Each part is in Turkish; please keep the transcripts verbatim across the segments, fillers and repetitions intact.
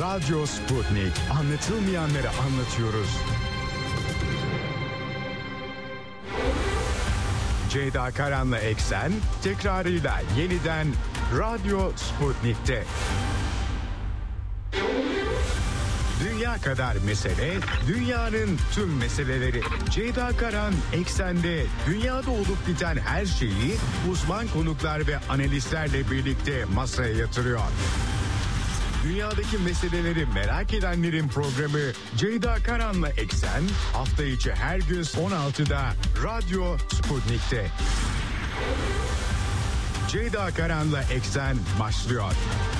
Radyo Sputnik. Anlatılmayanları anlatıyoruz. Ceyda Karan'la Eksen tekrarıyla yeniden Radyo Sputnik'te. Dünya kadar mesele, dünyanın tüm meseleleri. Ceyda Karan Eksen'de dünyada olup biten her şeyi uzman konuklar ve analistlerle birlikte masaya yatırıyor. Dünyadaki meseleleri merak edenlerin programı Ceyda Karan'la Eksen hafta içi her gün on altıda Radyo Sputnik'te. Ceyda Karan'la Eksen başlıyor.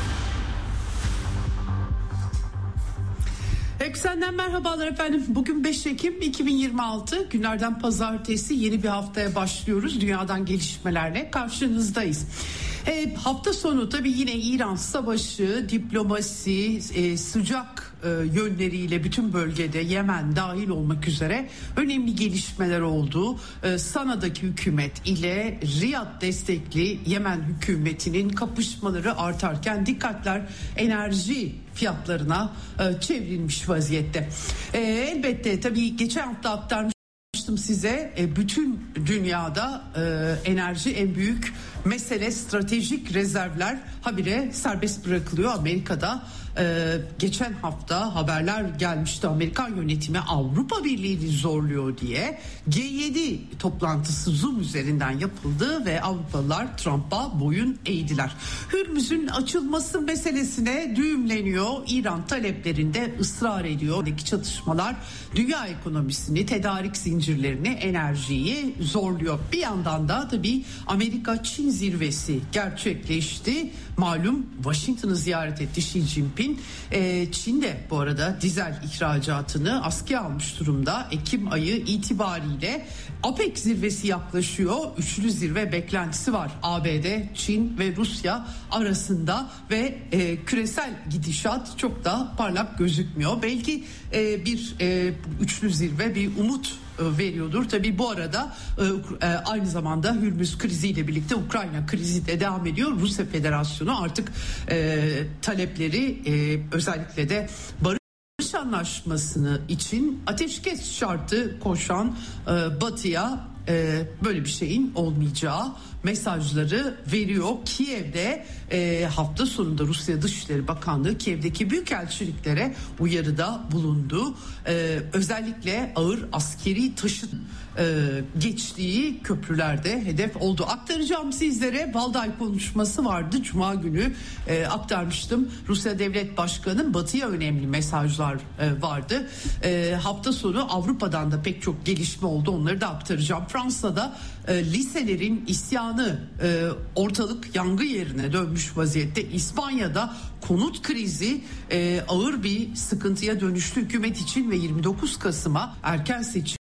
Eksen'den merhabalar efendim. Bugün beş Ekim iki bin yirmi altı, günlerden pazartesi, yeni bir haftaya başlıyoruz. Dünyadan gelişmelerle karşınızdayız. E, hafta sonu tabii yine İran savaşı, diplomasi, e, sıcak e, yönleriyle bütün bölgede, Yemen dahil olmak üzere önemli gelişmeler oldu. E, Sana'daki hükümet ile Riyad destekli Yemen hükümetinin kapışmaları artarken dikkatler enerji fiyatlarına e, çevrilmiş vaziyette. E, elbette tabii geçen hafta aktarmıştım size, e, bütün dünyada e, enerji en büyük mesele, stratejik rezervler habire serbest bırakılıyor. Amerika'da e, geçen hafta haberler gelmişti, Amerikan yönetimi Avrupa Birliği'ni zorluyor diye. G yedi toplantısı Zoom üzerinden yapıldı ve Avrupalılar Trump'a boyun eğdiler. Hürmüz'ün açılması meselesine düğümleniyor. İran taleplerinde ısrar ediyor. Buradaki çatışmalar dünya ekonomisini, tedarik zincirlerini, enerjiyi zorluyor. Bir yandan da tabii Amerika-Çin zirvesi gerçekleşti. Malum Washington'ı ziyaret etti Xi Jinping. Ee, Çin de bu arada dizel ihracatını askıya almış durumda. Ekim ayı itibariyle APEC zirvesi yaklaşıyor. Üçlü zirve beklentisi var A B D, Çin ve Rusya arasında ve e, küresel gidişat çok da parlak gözükmüyor. Belki e, bir e, üçlü zirve bir umut veriyordur. Tabii bu arada e, aynı zamanda Hürmüz kriziyle birlikte Ukrayna krizi de devam ediyor. Rusya Federasyonu artık e, talepleri e, özellikle de barış anlaşmasını için ateşkes şartı koşan e, Batı'ya e, böyle bir şeyin olmayacağı mesajları veriyor. Kiev'de e, hafta sonunda Rusya Dışişleri Bakanlığı Kiev'deki büyükelçiliklere uyarıda bulundu. E, özellikle ağır askeri taşıt e, geçtiği köprülerde hedef oldu. Aktaracağım sizlere. Valday konuşması vardı. Cuma günü e, aktarmıştım. Rusya Devlet Başkanı Batı'ya önemli mesajlar e, vardı. E, hafta sonu Avrupa'dan da pek çok gelişme oldu. Onları da aktaracağım. Fransa'da e, liselerin isyanı, e, ortalık yangın yerine dönmüş vaziyette. İspanya'da konut krizi e, ağır bir sıkıntıya dönüştü hükümet için ve yirmi dokuz Kasım'a erken seçim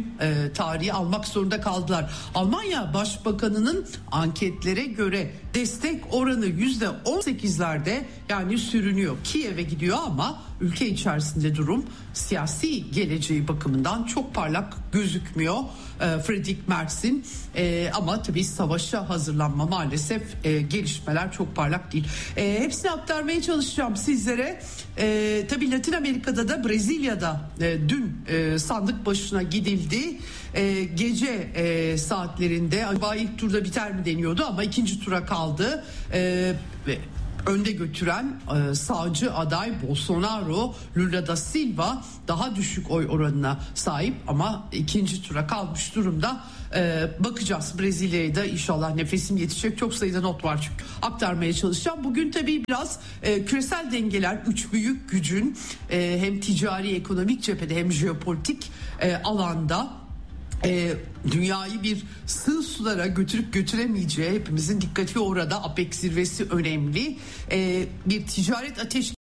E, tarihi almak zorunda kaldılar. Almanya Başbakanı'nın anketlere göre destek oranı yüzde on sekizlerde, yani sürünüyor. Kiev'e gidiyor ama ülke içerisinde durum siyasi geleceği bakımından çok parlak gözükmüyor. E, Friedrich Merz'in e, ama tabii savaşa hazırlanma maalesef e, gelişmeler çok parlak değil. E, hepsini aktarmaya çalışacağım sizlere. E, tabii Latin Amerika'da da Brezilya'da e, dün e, sandık başına gidildi. E, gece e, saatlerinde acaba ilk turda biter mi deniyordu ama ikinci tura kaldı. E, ve önde götüren e, sağcı aday Bolsonaro, Lula da Silva daha düşük oy oranına sahip ama ikinci tura kalmış durumda. Ee, bakacağız Brezilya'ya da, inşallah nefesim yetişecek, çok sayıda not var çünkü aktarmaya çalışacağım. Bugün tabii biraz e, küresel dengeler, üç büyük gücün e, hem ticari ekonomik cephede hem jeopolitik e, alanda e, dünyayı bir sığ sulara götürüp götüremeyeceği, hepimizin dikkati orada. APEC zirvesi önemli. E, bir ticaret ateşkesi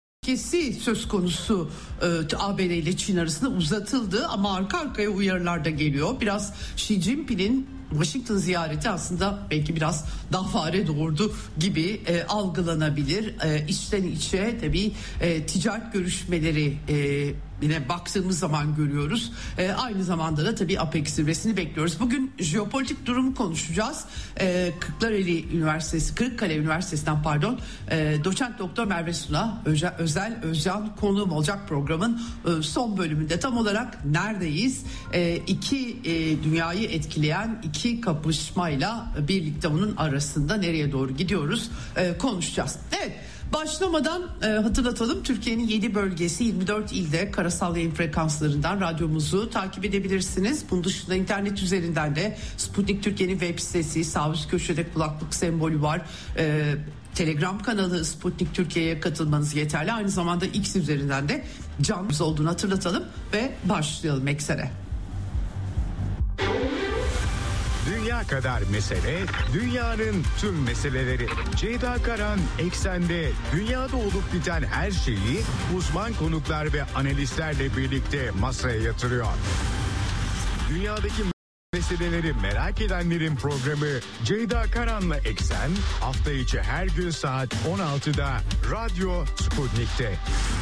söz konusu e, A B D ile Çin arasında uzatıldı ama arka arkaya uyarılar da geliyor. Biraz Xi Jinping'in Washington ziyareti aslında belki biraz daha fare doğurdu gibi e, algılanabilir. E, içten içe tabii e, ticaret görüşmeleri e, yine baktığımız zaman görüyoruz. E, aynı zamanda da tabii APEC zirvesini bekliyoruz. Bugün jeopolitik durumu konuşacağız. E, Kırklareli Üniversitesi, Kırıkkale Üniversitesi'nden pardon, e, doçent doktor Merve Suna Özel, Özel Özcan konuğum olacak programın e, son bölümünde. Tam olarak neredeyiz? E, iki e, dünyayı etkileyen iki kapışmayla birlikte bunun arasında nereye doğru gidiyoruz e, konuşacağız. Evet. Başlamadan e, hatırlatalım, Türkiye'nin yedi bölgesi yirmi dört ilde karasal yayın frekanslarından radyomuzu takip edebilirsiniz. Bunun dışında internet üzerinden de Sputnik Türkiye'nin web sitesi, sağ üst köşede kulaklık sembolü var. E, Telegram kanalı Sputnik Türkiye'ye katılmanız yeterli. Aynı zamanda X üzerinden de canlı olduğunu hatırlatalım ve başlayalım eksene. Dünya kadar mesele, dünyanın tüm meseleleri. Ceyda Karan Eksen'de dünyada olup biten her şeyi uzman konuklar ve analistlerle birlikte masaya yatırıyor. Dünyadaki meseleleri merak edenlerin programı Ceyda Karan'la Eksen hafta içi her gün saat on altıda Radyo Sputnik'te.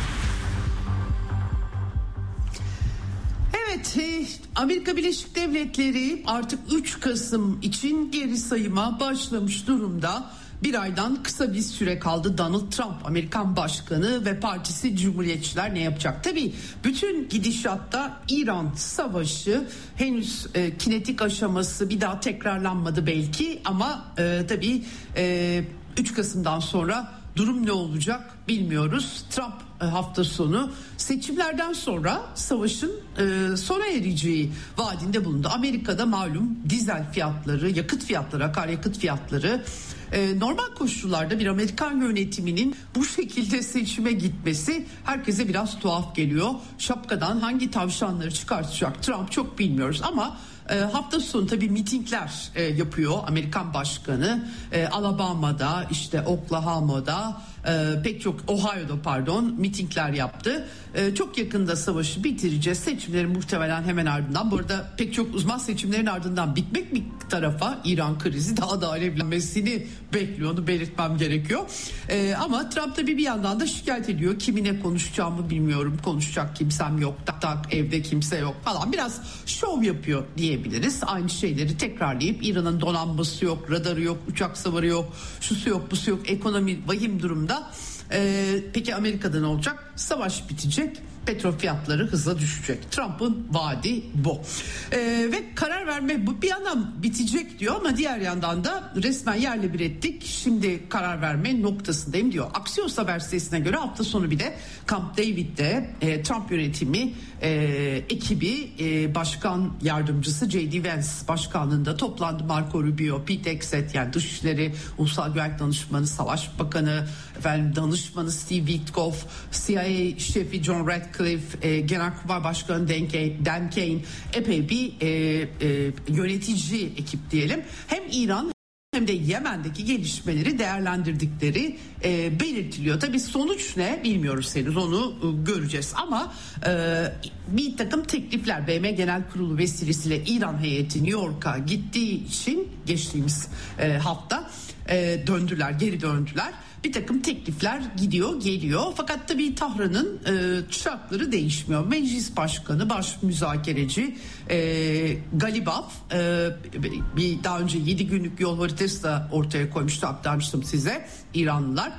Evet, Amerika Birleşik Devletleri artık üç Kasım için geri sayıma başlamış durumda. Bir aydan kısa bir süre kaldı. Donald Trump, Amerikan Başkanı ve partisi Cumhuriyetçiler ne yapacak? Tabii bütün gidişatta İran Savaşı henüz e, kinetik aşaması bir daha tekrarlanmadı belki ama e, tabii e, üç Kasım'dan sonra durum ne olacak bilmiyoruz. Trump hafta sonu seçimlerden sonra savaşın e, sona ereceği vaadinde bulundu. Amerika'da malum dizel fiyatları, yakıt fiyatları, akaryakıt fiyatları e, normal koşullarda bir Amerikan yönetiminin bu şekilde seçime gitmesi herkese biraz tuhaf geliyor. Şapkadan hangi tavşanları çıkartacak Trump çok bilmiyoruz ama E, hafta sonu tabii mitingler e, yapıyor Amerikan Başkanı. E, Alabama'da, işte Oklahoma'da, e, pek çok Ohio'da pardon mitingler yaptı. E, çok yakında savaşı bitireceğiz. Seçimlerin muhtemelen hemen ardından. Bu arada pek çok uzman seçimlerin ardından bitmek bir tarafa İran krizi daha da alevlenmesini bekliyor. Onu belirtmem gerekiyor. E, ama Trump tabii bir yandan da şikayet ediyor. Kiminle konuşacağımı bilmiyorum. Konuşacak kimsem yok. Tak tak evde kimse yok falan. Biraz şov yapıyor diye biliriz. Aynı şeyleri tekrarlayıp İran'ın donanması yok, radarı yok, uçak savarı yok, şusu yok, busu yok, ekonomi vahim durumda. Ee, peki Amerika'da ne olacak? Savaş bitecek, petrol fiyatları hızla düşecek. Trump'ın vaadi bu. Ee, ve karar verme bu bir yandan bitecek diyor ama diğer yandan da resmen yerle bir ettik. Şimdi karar verme noktasındayım diyor. Axios Haber sitesine göre hafta sonu bir de Camp David'de e, Trump yönetimi e, ekibi e, başkan yardımcısı J D Vance başkanlığında toplandı. Marco Rubio, Pete Hegseth yani Dışişleri, Ulusal Güvenlik Danışmanı, Savaş Bakanı, efendim danışmanı Steve Witkoff, C I A şefi John Radcliffe, e, Genelkurmay Başkanı Dan Kane, epey bir e, e, yönetici ekip diyelim. Hem İran hem de Yemen'deki gelişmeleri değerlendirdikleri e, belirtiliyor. Tabii sonuç ne bilmiyoruz henüz, onu e, göreceğiz ama e, bir takım teklifler B M Genel Kurulu vesilesiyle İran heyeti New York'a gittiği için geçtiğimiz e, hafta e, döndüler, geri döndüler. Bir takım teklifler gidiyor geliyor fakat tabii Tahran'ın e, şartları değişmiyor. Meclis Başkanı baş müzakereci e, Galibaf e, bir daha önce yedi günlük yol haritası da ortaya koymuştu, aktarmıştım size. İranlılar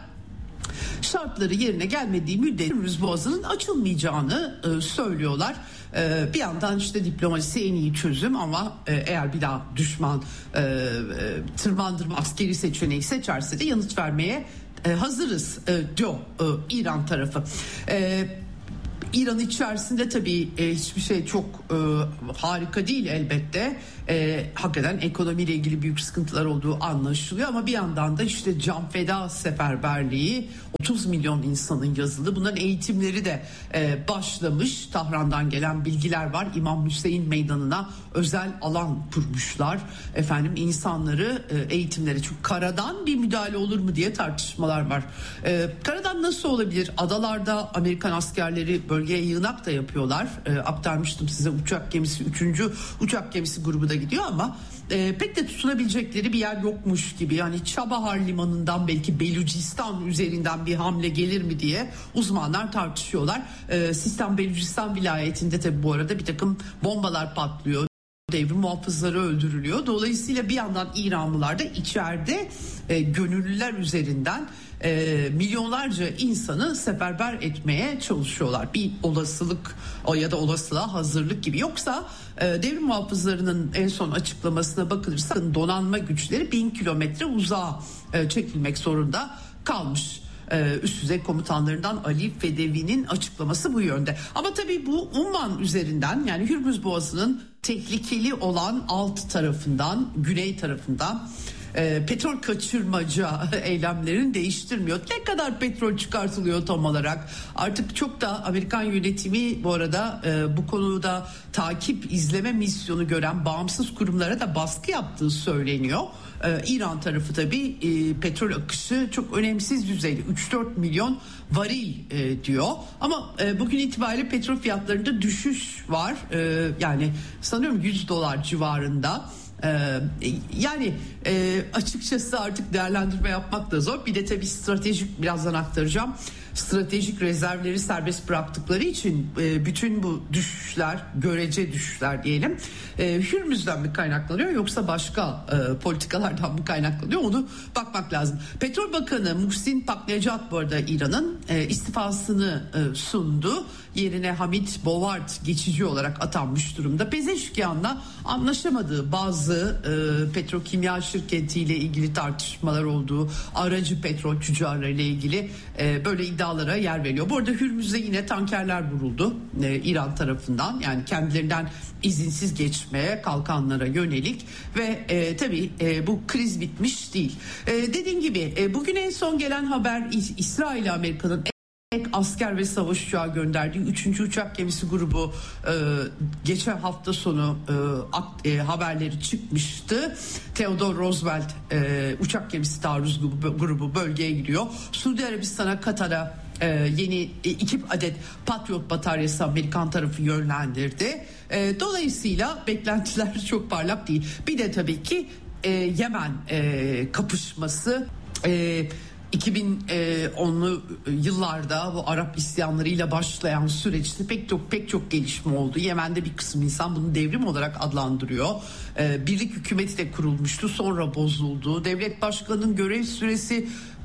şartları yerine gelmediği müddetçe Hürmüz Boğazı'nın açılmayacağını e, söylüyorlar. E, bir yandan işte diplomasi en iyi çözüm ama e, eğer bir daha düşman e, e, tırmandırma askeri seçeneği seçerse de yanıt vermeye e, hazırız e, diyor e, İran tarafı. E, İran içerisinde tabii e, hiçbir şey çok e, harika değil elbette. E, hakikaten ekonomiyle ilgili büyük sıkıntılar olduğu anlaşılıyor ama bir yandan da işte can feda seferberliği, otuz milyon insanın yazılı, bunların eğitimleri de e, başlamış. Tahran'dan gelen bilgiler var. İmam Hüseyin Meydanı'na özel alan kurmuşlar. Efendim insanları e, eğitimlere, çünkü karadan bir müdahale olur mu diye tartışmalar var. E, karadan nasıl olabilir? Adalarda Amerikan askerleri bölgeye yığınak da yapıyorlar. E, aktarmıştım size, uçak gemisi, üçüncü uçak gemisi grubu da gidiyor ama e, pek de tutunabilecekleri bir yer yokmuş gibi. Yani Çabahar Limanı'ndan belki Belucistan üzerinden bir hamle gelir mi diye uzmanlar tartışıyorlar. E, Sistan Belucistan vilayetinde tabii bu arada bir takım bombalar patlıyor. Devrim muhafızları öldürülüyor. Dolayısıyla bir yandan İranlılar da içeride e, gönüllüler üzerinden e, milyonlarca insanı seferber etmeye çalışıyorlar. Bir olasılık o ya da olasılığa hazırlık gibi. Yoksa e, devrim muhafızlarının en son açıklamasına bakılırsa donanma güçleri bin kilometre uzağa e, çekilmek zorunda kalmış. Ee, üst düzey komutanlarından Ali Fedevi'nin açıklaması bu yönde. Ama tabii bu Umman üzerinden, yani Hürmüz Boğazı'nın tehlikeli olan alt tarafından, güney tarafından e, petrol kaçırmaca eylemlerini değiştirmiyor. Ne kadar petrol çıkartılıyor tam olarak? Artık çok da Amerikan yönetimi bu arada e, bu konuda takip izleme misyonu gören bağımsız kurumlara da baskı yaptığı söyleniyor. Ee, İran tarafı tabii e, petrol akışı çok önemsiz düzeyde üç dört milyon varil e, diyor. Ama e, bugün itibariyle petrol fiyatlarında düşüş var. E, yani sanıyorum yüz dolar civarında. Ee, yani e, açıkçası artık değerlendirme yapmak da zor. Bir de tabii stratejik, birazdan aktaracağım, stratejik rezervleri serbest bıraktıkları için e, bütün bu düşüşler, görece düşüşler diyelim, e, Hürmüz'den mi kaynaklanıyor yoksa başka e, politikalardan mı kaynaklanıyor, onu bakmak lazım. Petrol Bakanı Muhsin Paknecat bu arada İran'ın e, istifasını e, sundu. Yerine Hamid Bovard geçici olarak atanmış durumda. Pezeşkian'la anlaşamadığı bazı e, petrokimya şirketiyle ilgili tartışmalar olduğu, aracı petrol tüccarları ile ilgili e, böyle iddialara yer veriyor. Bu arada Hürmüz'de yine tankerler vuruldu e, İran tarafından, yani kendilerinden izinsiz geçmeye kalkanlara yönelik ve e, tabii e, bu kriz bitmiş değil. E, dediğim gibi e, bugün en son gelen haber İsrail ile Amerika'nın asker ve savaş uçağı gönderdiği üçüncü uçak gemisi grubu e, geçen hafta sonu e, ak, e, haberleri çıkmıştı. Theodore Roosevelt e, uçak gemisi taarruz grubu, grubu bölgeye gidiyor. Suudi Arabistan'a, Katar'a e, yeni e, iki adet Patriot bataryası Amerikan tarafı yönlendirdi. E, dolayısıyla beklentiler çok parlak değil. Bir de tabii ki e, Yemen e, kapışması e, iki bin onlu yıllarda bu Arap isyanlarıyla başlayan süreçte pek çok pek çok gelişme oldu. Yemen'de bir kısım insan bunu devrim olarak adlandırıyor. Birlik hükümeti de kurulmuştu, sonra bozuldu. Devlet başkanının görev süresi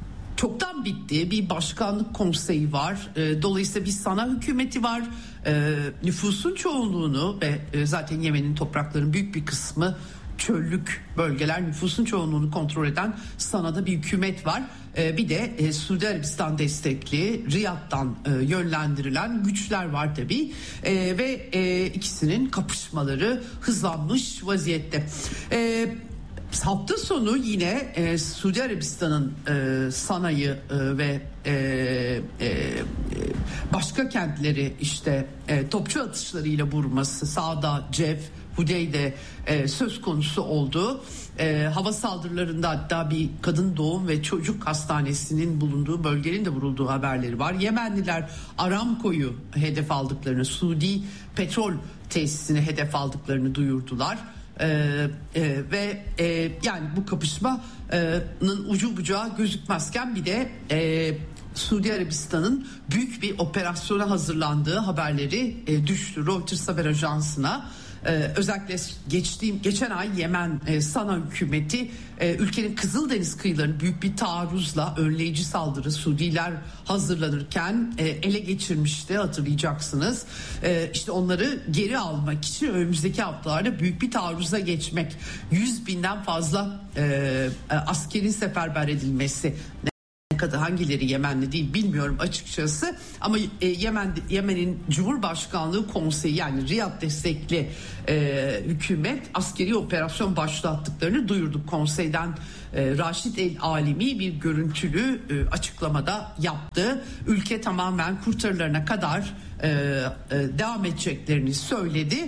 çoktan bitti. Bir başkanlık konseyi var. Dolayısıyla bir sana hükümeti var. Nüfusun çoğunluğunu ve zaten Yemen'in topraklarının büyük bir kısmı çöllük bölgeler, nüfusun çoğunluğunu kontrol eden Sana'da bir hükümet var. Ee, bir de e, Suudi Arabistan destekli Riyad'dan e, yönlendirilen güçler var tabii. E, ve e, ikisinin kapışmaları hızlanmış vaziyette. E, hafta sonu yine e, Suudi Arabistan'ın e, Sana'yı e, ve e, e, başka kentleri işte e, topçu atışlarıyla vurması, Sa'da, Cef, Hudeyde e, söz konusu oldu. E, hava saldırılarında hatta bir kadın doğum ve çocuk hastanesinin bulunduğu bölgenin de vurulduğu haberleri var. Yemenliler Aramco'yu hedef aldıklarını, Suudi petrol tesisini hedef aldıklarını duyurdular. E, e, ve e, yani bu kapışmanın ucu bucağı gözükmezken bir de e, Suudi Arabistan'ın büyük bir operasyona hazırlandığı haberleri e, düştü Reuters haber ajansına. Ee, özellikle geçtiğim geçen ay Yemen e, Sana hükümeti e, ülkenin Kızıldeniz kıyılarını büyük bir taarruzla, önleyici saldırı Suudiler hazırlanırken e, ele geçirmişti, hatırlayacaksınız. E, işte onları geri almak için önümüzdeki haftalarda büyük bir taarruza geçmek, yüz binden fazla e, e, askerin seferber edilmesi. Kadar hangileri Yemenli değil bilmiyorum açıkçası, ama e, Yemen Yemen'in Cumhurbaşkanlığı Konseyi, yani Riyad destekli e, hükümet askeri operasyon başlattıklarını duyurdu. Konseyden e, Raşid El Alimi bir görüntülü e, açıklamada yaptı. Ülke tamamen kurtarılana kadar e, e, devam edeceklerini söyledi.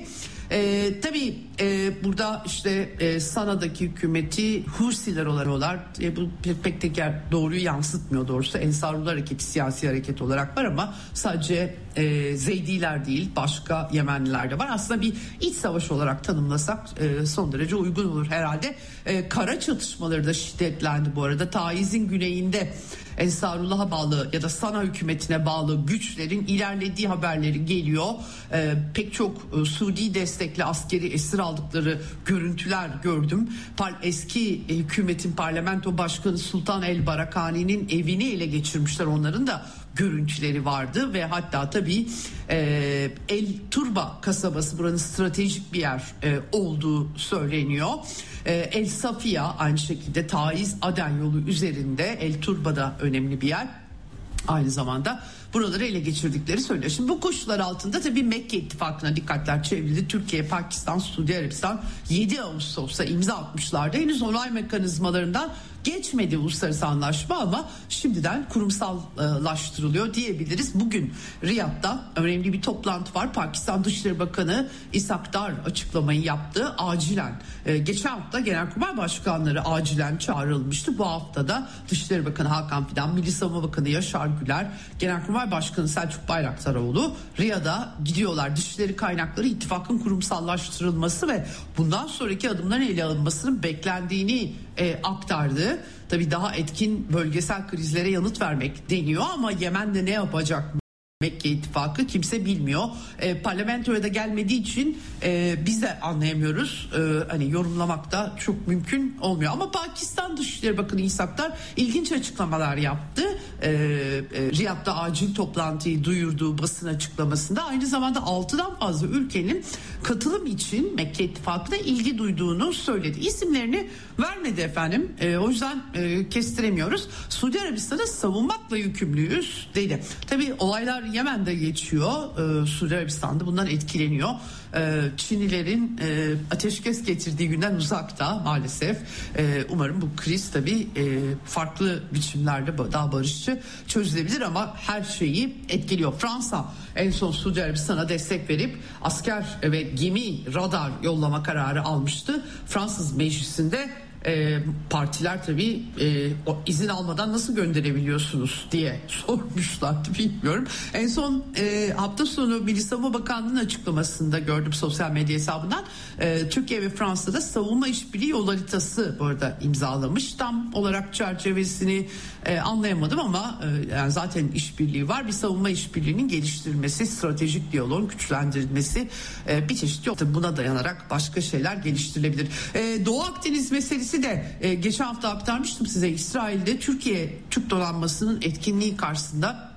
E, tabii e, burada işte e, Sana'daki hükümeti Husiler olarak e, bu pek de doğruyu yansıtmıyor doğrusu. Ensarullah Hareketi siyasi hareket olarak var ama sadece e, Zeydiler değil, başka Yemenliler de var. Aslında bir iç savaş olarak tanımlasak e, son derece uygun olur herhalde. E, kara çatışmaları da şiddetlendi bu arada. Taiz'in güneyinde Ensarullah'a bağlı ya da Sana hükümetine bağlı güçlerin ilerlediği haberleri geliyor. Ee, pek çok e, Suudi destekli askeri esir aldıkları görüntüler gördüm. Par- eski e, hükümetin parlamento başkanı Sultan El Barakani'nin evini ele geçirmişler, onların da görüntüleri vardı ve hatta tabii e, El Turba kasabası buranın stratejik bir yer e, olduğu söyleniyor. E, El Safiya aynı şekilde Taiz Aden yolu üzerinde, El Turba da önemli bir yer. Aynı zamanda buraları ele geçirdikleri söylüyor. Şimdi bu koşullar altında tabii Mekke ittifakına dikkatler çevrildi. Türkiye, Pakistan, Suudi Arabistan yedi Ağustos'ta imza atmışlardı. Henüz onay mekanizmalarından geçmedi uluslararası anlaşma ama şimdiden kurumsallaştırılıyor diyebiliriz. Bugün Riyad'da önemli bir toplantı var. Pakistan Dışişleri Bakanı İshak Dar açıklamayı yaptı. Acilen, geçen hafta Genelkurmay Başkanları acilen çağrılmıştı. Bu hafta da Dışişleri Bakanı Hakan Fidan, Milli Savunma Bakanı Yaşar Güler, Genelkurmay Başkanı Selçuk Bayraktaroğlu Riyad'a gidiyorlar. Dışişleri kaynakları ittifakın kurumsallaştırılması ve bundan sonraki adımların ele alınmasının beklendiğini e, aktardı. Tabii daha etkin bölgesel krizlere yanıt vermek deniyor ama Yemen'de ne yapacak Mekke ittifakı kimse bilmiyor. E, parlamentoya da gelmediği için e, biz de anlayamıyoruz. E, hani yorumlamak da çok mümkün olmuyor. Ama Pakistan Dışişleri Bakanı İshak Dar ilginç açıklamalar yaptı. E, e, Riyad'da acil toplantıyı duyurduğu basın açıklamasında aynı zamanda altıdan fazla ülkenin katılım için Mekke ittifakına ilgi duyduğunu söyledi. İsimlerini vermedi efendim. E, o yüzden e, kestiremiyoruz. Suudi Arabistan'a savunmakla yükümlüyüz dedi. Tabii olaylar Yemen'de geçiyor. Ee, Suudi Arabistan'da bundan etkileniyor. Ee, Çinlilerin e, ateşkes getirdiği günden uzakta maalesef. Ee, umarım bu kriz tabii e, farklı biçimlerde daha barışçı çözülebilir ama her şeyi etkiliyor. Fransa en son Suudi Arabistan'a destek verip asker ve gemi, radar yollama kararı almıştı. Fransız meclisinde E, partiler tabii e, o izin almadan nasıl gönderebiliyorsunuz diye sormuşlardı, bilmiyorum. En son e, hafta sonu Milli Savunma Bakanlığı'nın açıklamasında gördüm sosyal medya hesabından. E, Türkiye ve Fransa'da savunma işbirliği yol haritası bu arada imzalamış. Tam olarak çerçevesini e, anlayamadım ama e, yani zaten işbirliği var. Bir savunma işbirliğinin geliştirilmesi, stratejik diyaloğun güçlendirilmesi, e, bir çeşit yok. Buna dayanarak başka şeyler geliştirilebilir. E, Doğu Akdeniz meselesi de e, geçen hafta aktarmıştım size. İsrail'de Türkiye Türk donanmasının etkinliği karşısında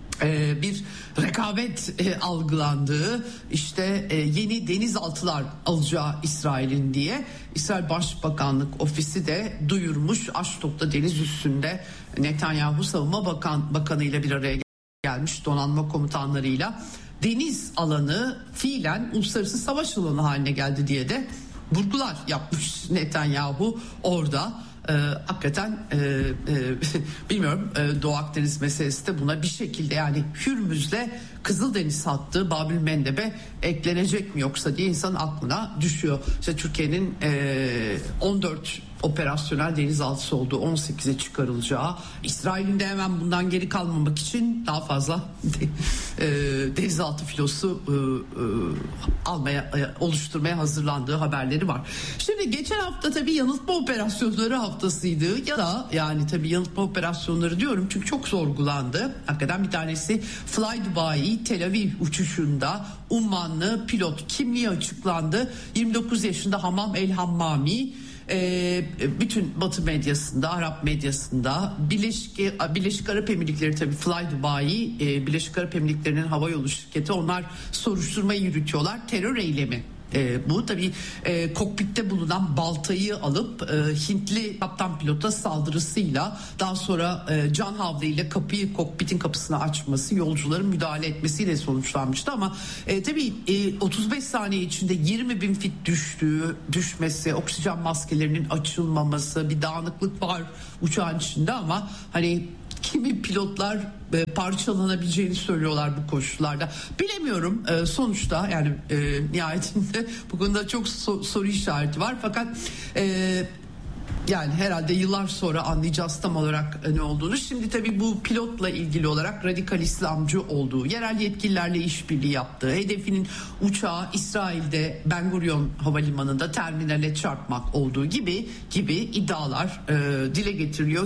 e, bir rekabet e, algılandığı, işte e, yeni denizaltılar alacağı İsrail'in diye İsrail Başbakanlık Ofisi de duyurmuş. Aşdod'da deniz üstünde Netanyahu Savunma Bakan Bakanı ile bir araya gelmiş, donanma komutanlarıyla deniz alanı fiilen uluslararası savaş alanı haline geldi diye de vurgular yapmış Netanyahu orada. Ee, hakikaten e, e, bilmiyorum, e, Doğu Akdeniz meselesi de buna bir şekilde, yani Hürmüz'le Kızıldeniz hattı Babül Mendeb'e eklenecek mi yoksa diye insanın aklına düşüyor. İşte Türkiye'nin e, on dört operasyonel denizaltısı olduğu, on sekize çıkarılacağı, İsrail'in de hemen bundan geri kalmamak için daha fazla e, denizaltı filosu e, e, almaya e, oluşturmaya hazırlandığı haberleri var. Şimdi geçen hafta tabii yanıltma operasyonları haftasıydı ya da yani tabii yanıltma operasyonları diyorum çünkü çok sorgulandı. Hakikaten bir tanesi Fly Dubai Tel Aviv uçuşunda Ummanlı pilot kimliği açıklandı. yirmi dokuz yaşında Hamam El Hammami. Ee, bütün Batı medyasında, Arap medyasında, Birleşik, Birleşik Arap Emirlikleri tabii Fly Dubai, e, Birleşik Arap Emirlikleri'nin havayolu şirketi, onlar soruşturmayı yürütüyorlar. Terör eylemi. E, bu tabii e, kokpitte bulunan baltayı alıp e, Hintli kaptan pilota saldırısıyla, daha sonra e, can havliyle kapıyı, kokpitin kapısını açması, yolcuların müdahale etmesiyle sonuçlanmıştı ama e, tabii e, otuz beş saniye içinde yirmi bin fit düştüğü, düşmesi, oksijen maskelerinin açılmaması, bir dağınıklık var uçağın içinde ama hani kimi pilotlar e, parçalanabileceğini söylüyorlar bu koşullarda. Bilemiyorum e, sonuçta yani e, nihayetinde bu konuda çok so- soru işareti var fakat e, yani herhalde yıllar sonra anlayacağız tam olarak ne olduğunu. Şimdi tabii bu pilotla ilgili olarak radikal İslamcı olduğu, yerel yetkililerle işbirliği yaptığı, hedefinin uçağı İsrail'de Ben Gurion Havalimanı'nda terminale çarpmak olduğu gibi gibi iddialar e, dile getiriliyor.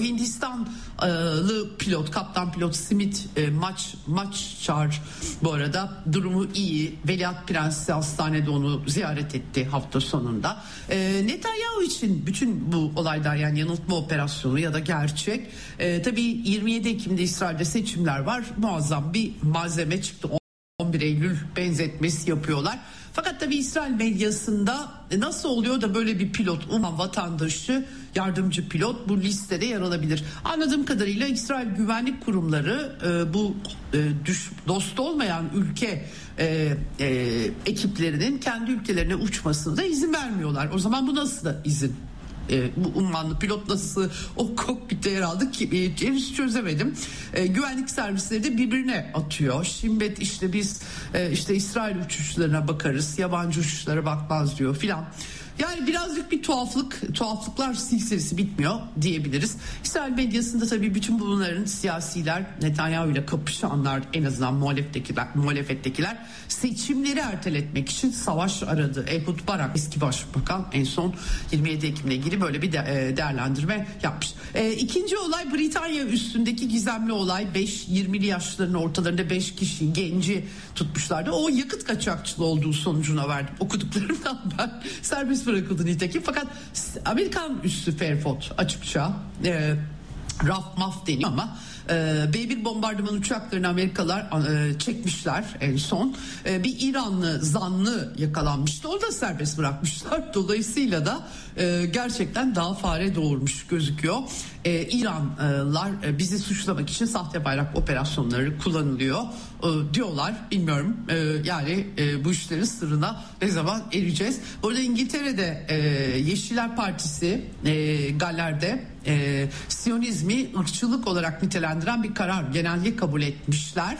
Hindistanlı pilot, kaptan pilot Smith e, maç maç çağır bu arada durumu iyi. Veliaht Prensi hastanede onu ziyaret etti hafta sonunda. E, Netanyahu için bütün bu olaydan yani yanıltma operasyonu ya da gerçek. E, tabii yirmi yedi Ekim'de İsrail'de seçimler var. Muazzam bir malzeme çıktı. on bir Eylül benzetmesi yapıyorlar. Fakat tabii İsrail medyasında nasıl oluyor da böyle bir pilot, umman vatandaşı, yardımcı pilot bu listede yer alabilir? Anladığım kadarıyla İsrail güvenlik kurumları e, bu e, düş, dost olmayan ülke e, e, ekiplerinin kendi ülkelerine uçmasına da izin vermiyorlar. O zaman bu nasıl da izin? E, bu ummanlı pilot nasıl o kokpitte yer aldı ki e, henüz çözemedim. E, güvenlik servisleri de birbirine atıyor. Şimdi işte biz e, işte İsrail uçuşlarına bakarız, yabancı uçuşlara bakmaz diyor filan. Yani birazcık bir tuhaflık, tuhaflıklar silsilesi bitmiyor diyebiliriz. İsrail medyasında tabii bütün bunların siyasiler, Netanyahu ile kapışanlar, en azından muhalefettekiler, muhalefettekiler seçimleri erteletmek için savaş aradı. Ehud Barak eski başbakan en son yirmi yedi Ekim'le ilgili böyle bir de, e, değerlendirme yapmış. E, ikinci olay Britanya üstündeki gizemli olay. beş yirmili yaşlarının ortalarında beş kişi genci tutmuşlardı. O yakıt kaçakçılığı olduğu sonucuna verdim. Okuduklarımdan ben serbest bırakıldı nitekim. Fakat Amerikan üssü Fairfield açıkça e, raf maf deniyor ama e, B bir bombardıman uçaklarını Amerikalılar e, çekmişler en son. E, bir İranlı zanlı yakalanmıştı. Onu da serbest bırakmışlar. Dolayısıyla da e, gerçekten daha fare doğurmuş gözüküyor. E, İranlılar e, bizi suçlamak için sahte bayrak operasyonları kullanılıyor e, diyorlar. Bilmiyorum e, yani e, bu işlerin sırrına ne zaman ereceğiz. Burada İngiltere'de e, Yeşiller Partisi e, Galler'de e, Siyonizmi ırkçılık olarak nitelendiren bir karar genelge kabul etmişler.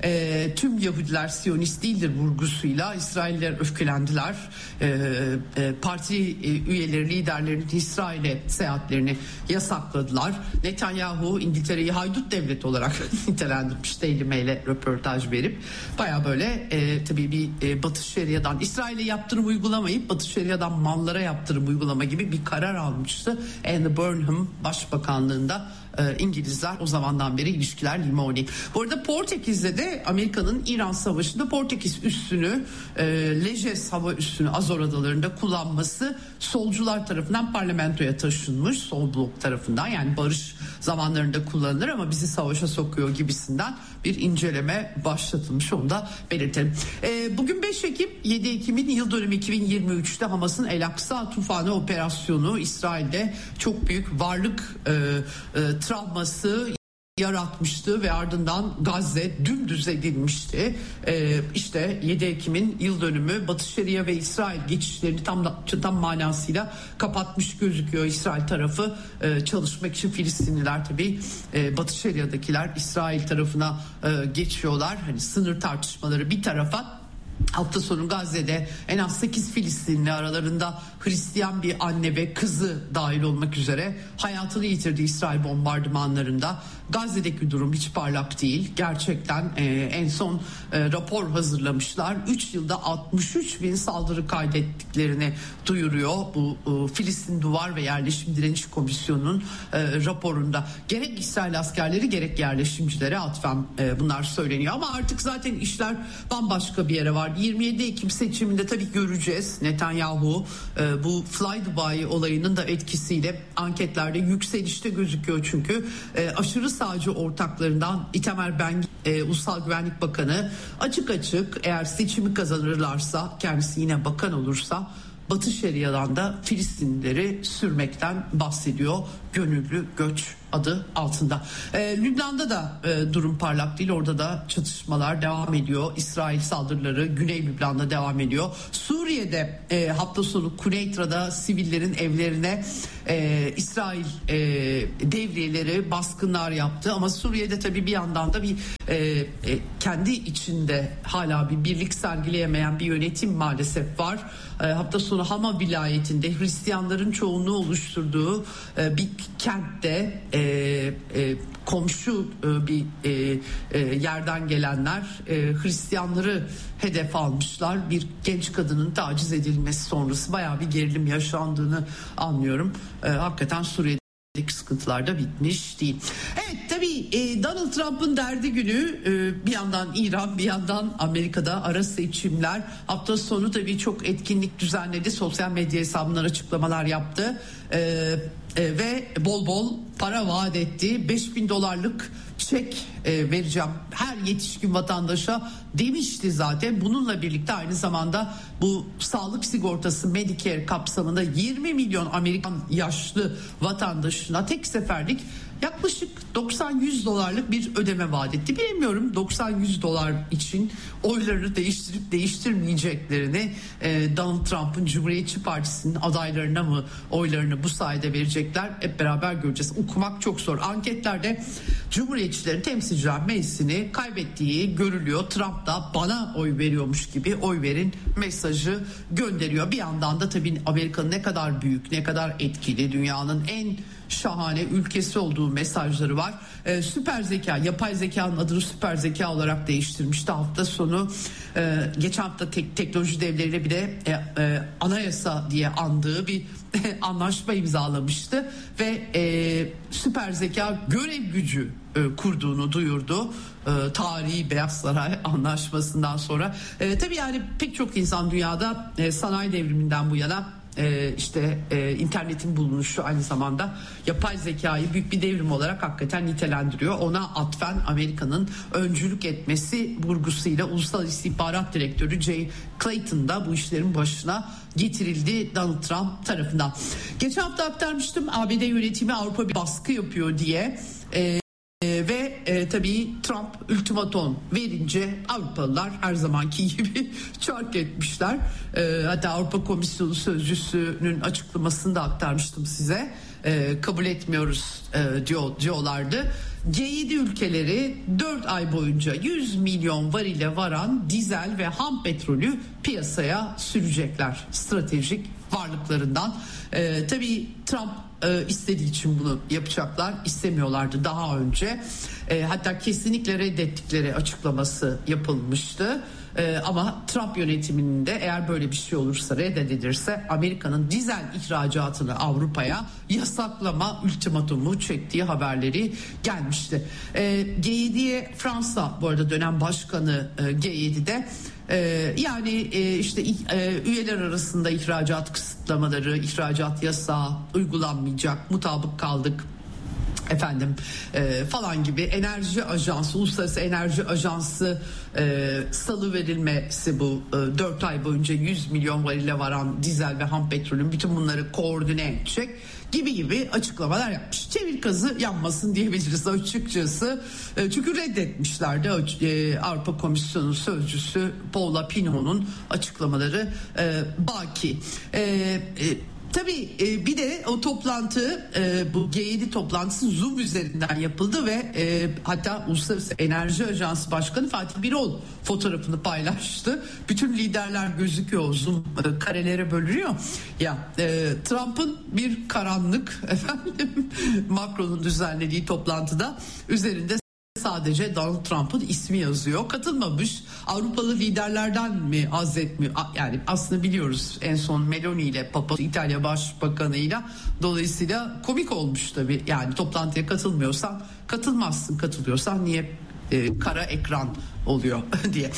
E, tüm Yahudiler Siyonist değildir vurgusuyla İsrailler öfkelendiler. E, e, parti e, üyeleri, liderlerinin İsrail'e seyahatlerini yasakladılar. Netanyahu İngiltere'yi haydut devlet olarak nitelendirmiş Daily Mail'e röportaj verip baya böyle e, tabii bir e, Batı Şeria'dan İsrail'e yaptırım uygulamayıp Batı Şeria'dan mallara yaptırım uygulama gibi bir karar almıştı. Andy Burnham Başbakanlığında e, İngilizler o zamandan beri ilişkiler limoni. Bu arada Portekiz'de de Amerika'nın İran Savaşı'nda Portekiz üssünü e, Lejes hava üssünü Azor Adaları'nda kullanması solcular tarafından parlamentoya taşınmış. Sol blok tarafından yani barış zamanlarında kullanılır ama bizi savaşa sokuyor gibisinden bir inceleme başlatılmış, onu da belirtelim. E, bugün beş Ekim, yedi Ekim'in yıl dönümü iki bin yirmi üçte Hamas'ın El Aksa tufanı operasyonu İsrail'de çok büyük varlık e, e, travması yaratmıştı ve ardından Gazze dümdüz edilmişti. Ee, işte yedi Ekim'in yıl dönümü Batı Şeria ve İsrail geçişlerini tam da, tam manasıyla kapatmış gözüküyor. İsrail tarafı e, çalışmak için Filistinliler tabii e, Batı Şeria'dakiler İsrail tarafına e, geçiyorlar. Hani sınır tartışmaları bir tarafa. Hafta sonu Gazze'de en az sekiz Filistinli aralarında Hristiyan bir anne ve kızı dahil olmak üzere hayatını yitirdi İsrail bombardımanlarında. Gazze'deki durum hiç parlak değil. Gerçekten e, en son e, rapor hazırlamışlar. üç yılda altmış üç bin saldırı kaydettiklerini duyuruyor bu e, Filistin Duvar ve Yerleşim Direniş Komisyonu'nun e, raporunda. Gerek İsrail askerleri gerek yerleşimcilere atfen e, bunlar söyleniyor. Ama artık zaten işler bambaşka bir yere var. yirmi yedi Ekim seçiminde tabii göreceğiz. Netanyahu e, bu Fly Dubai olayının da etkisiyle anketlerde yükselişte gözüküyor çünkü e, aşırı sağcı ortaklarından Itamar Ben e, Ulusal Güvenlik Bakanı açık açık eğer seçimi kazanırlarsa kendisi yine bakan olursa Batı Şeria'dan da Filistinlileri sürmekten bahsediyor. Gönüllü göç adı altında. E, Lübnan'da da e, durum parlak değil. Orada da çatışmalar devam ediyor. İsrail saldırıları Güney Lübnan'da devam ediyor. Suriye'de e, hafta sonu Kuneytra'da sivillerin evlerine e, İsrail e, devriyeleri baskınlar yaptı. Ama Suriye'de tabii bir yandan da bir e, e, kendi içinde hala bir birlik sergileyemeyen bir yönetim maalesef var. E, hafta sonu Hama vilayetinde Hristiyanların çoğunluğu oluşturduğu e, bir kentte e, e, komşu e, bir e, e, yerden gelenler e, Hristiyanları hedef almışlar. Bir genç kadının taciz edilmesi sonrası bayağı bir gerilim yaşandığını anlıyorum. E, hakikaten Suriye'deki sıkıntılar da bitmiş değil. Evet, tabii e, Donald Trump'ın derdi günü, e, bir yandan İran, bir yandan Amerika'da ara seçimler. Hafta sonu tabii çok etkinlik düzenledi. Sosyal medya hesabından açıklamalar yaptı. E, e, ve bol bol para vaat etti. beş bin dolarlık çek e, vereceğim her yetişkin vatandaşa demişti zaten. Bununla birlikte aynı zamanda bu sağlık sigortası Medicare kapsamında yirmi milyon Amerikan yaşlı vatandaşına tek seferlik yaklaşık doksan yüz dolarlık bir ödeme vaat etti. Bilemiyorum doksan yüz dolar için oylarını değiştirip değiştirmeyeceklerini, e, Donald Trump'ın Cumhuriyetçi Partisi'nin adaylarına mı oylarını bu sayede verecekler, hep beraber göreceğiz. Okumak çok zor. Anketlerde Cumhuriyetçilerin Temsilciler Meclisi'ni kaybettiği görülüyor. Trump da bana oy veriyormuş gibi oy verin mesajı gönderiyor. Bir yandan da tabii Amerika'nın ne kadar büyük, ne kadar etkili, dünyanın en şahane ülkesi olduğu mesajları var. Ee, süper zeka, yapay zekanın adını süper zeka olarak değiştirmişti hafta sonu. Ee, geçen hafta tek, teknoloji devleriyle bir de e, e, anayasa diye andığı bir anlaşma imzalamıştı ve e, süper zeka görev gücü e, kurduğunu duyurdu. E, tarihi Beyaz Saray anlaşmasından sonra. E, tabii yani pek çok insan dünyada e, sanayi devriminden bu yana Ee, işte e, internetin bulunuşu aynı zamanda yapay zekayı büyük bir devrim olarak hakikaten nitelendiriyor. Ona atfen Amerika'nın öncülük etmesi vurgusuyla Ulusal İstihbarat Direktörü Jay Clayton da bu işlerin başına getirildi Donald Trump tarafından. Geçen hafta aktarmıştım, A B D yönetimi Avrupa bir baskı yapıyor diye. Ee, Ve e, tabii Trump ultimatom verince Avrupalılar her zamanki gibi çark etmişler. E, hatta Avrupa Komisyonu Sözcüsü'nün açıklamasını da aktarmıştım size. E, kabul etmiyoruz e, diyor, diyorlardı. G yedi ülkeleri dört ay boyunca yüz milyon varile varan dizel ve ham petrolü piyasaya sürecekler. Stratejik varlıklarından. E, tabii Trump e, istediği için bunu yapacaklar. İstemiyorlardı daha önce. E, hatta kesinlikle reddettikleri açıklaması yapılmıştı. E, ama Trump yönetiminde eğer böyle bir şey olursa, reddedilirse Amerika'nın dizel ihracatını Avrupa'ya yasaklama ultimatumu çektiği haberleri gelmişti. E, G yediye Fransa bu arada dönem başkanı e, G yedide Ee, yani e, işte e, üyeler arasında ihracat kısıtlamaları, ihracat yasağı uygulanmayacak, mutabık kaldık efendim e, falan gibi. Enerji Ajansı, Uluslararası Enerji Ajansı e, salı verilmesi bu e, dört ay boyunca yüz milyon varile varan dizel ve ham petrolün bütün bunları koordine edecek gibi gibi açıklamalar yapmış. Çevir kazı yanmasın diyebiliriz açıkçası. E, çünkü reddetmişlerdi e, Avrupa Komisyonu Sözcüsü Paula Pinot'un açıklamaları e, baki. E, e, Tabii e, bir de o toplantı e, bu G yedi toplantısı Zoom üzerinden yapıldı ve e, hatta Uluslararası Enerji Ajansı Başkanı Fatih Birol fotoğrafını paylaştı. Bütün liderler gözüküyor, Zoom e, karelere bölünüyor. Ya e, Trump'ın bir karanlık efendim Macron'un düzenlediği toplantıda üzerinde sadece Donald Trump'ın ismi yazıyor. Katılmamış. Avrupalı liderlerden mi haz etmiyor? Yani aslında biliyoruz, en son Meloni ile Papa İtalya Başbakanı'yla, dolayısıyla komik olmuş tabii. Yani toplantıya katılmıyorsan katılmazsın, katılıyorsan niye e, kara ekran oluyor diye. Neyse.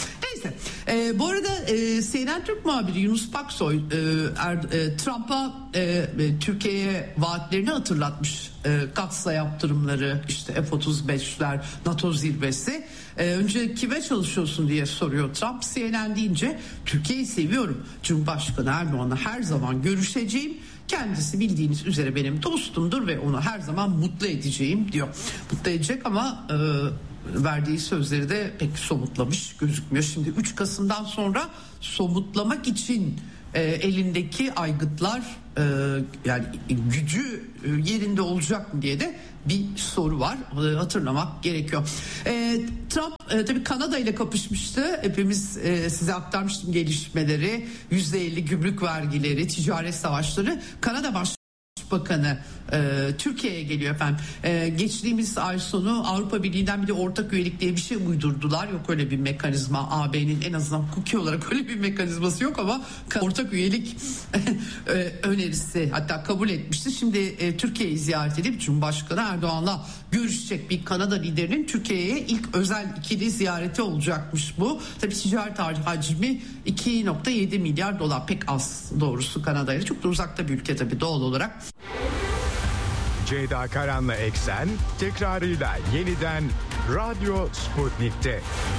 Neyse. E, bu arada e, C N N Türk muhabiri Yunus Paksoy e, er, e, Trump'a e, e, Türkiye'ye vaatlerini hatırlatmış. E, Kats'la yaptırımları, işte F otuz beşler, NATO zirvesi. E, önce kime çalışıyorsun diye soruyor Trump. C N N deyince Türkiye'yi seviyorum. Cumhurbaşkanı Erdoğan'la her zaman görüşeceğim. Kendisi bildiğiniz üzere benim dostumdur ve onu her zaman mutlu edeceğim diyor. Mutlu edecek ama e, verdiği sözleri de pek somutlamış gözükmüyor. Şimdi üç Kasım'dan sonra somutlamak için e, elindeki aygıtlar e, yani gücü e, yerinde olacak mı diye de bir soru var. E, hatırlamak gerekiyor. E, Trump e, tabii Kanada ile kapışmıştı. Hepimiz e, size aktarmıştım gelişmeleri. yüzde elli gümrük vergileri, ticaret savaşları. Kanada baş Başbakanı e, Türkiye'ye geliyor efendim. E, geçtiğimiz ay sonu Avrupa Birliği'nden bir de ortak üyelik diye bir şey uydurdular. Yok öyle bir mekanizma. A B'nin en azından hukuki olarak öyle bir mekanizması yok ama ortak üyelik e, önerisi hatta kabul etmişti. Şimdi e, Türkiye'yi ziyaret edip Cumhurbaşkanı Erdoğan'la görüşecek bir Kanada liderinin Türkiye'ye ilk özel ikili ziyareti olacakmış bu. Tabii ticaret hacmi iki virgül yedi milyar dolar, pek az doğrusu Kanada'ya. Çok da uzakta bir ülke tabii doğal olarak. Ceyda Karan'la Eksen tekrarıyla yeniden Radyo Sputnik'te.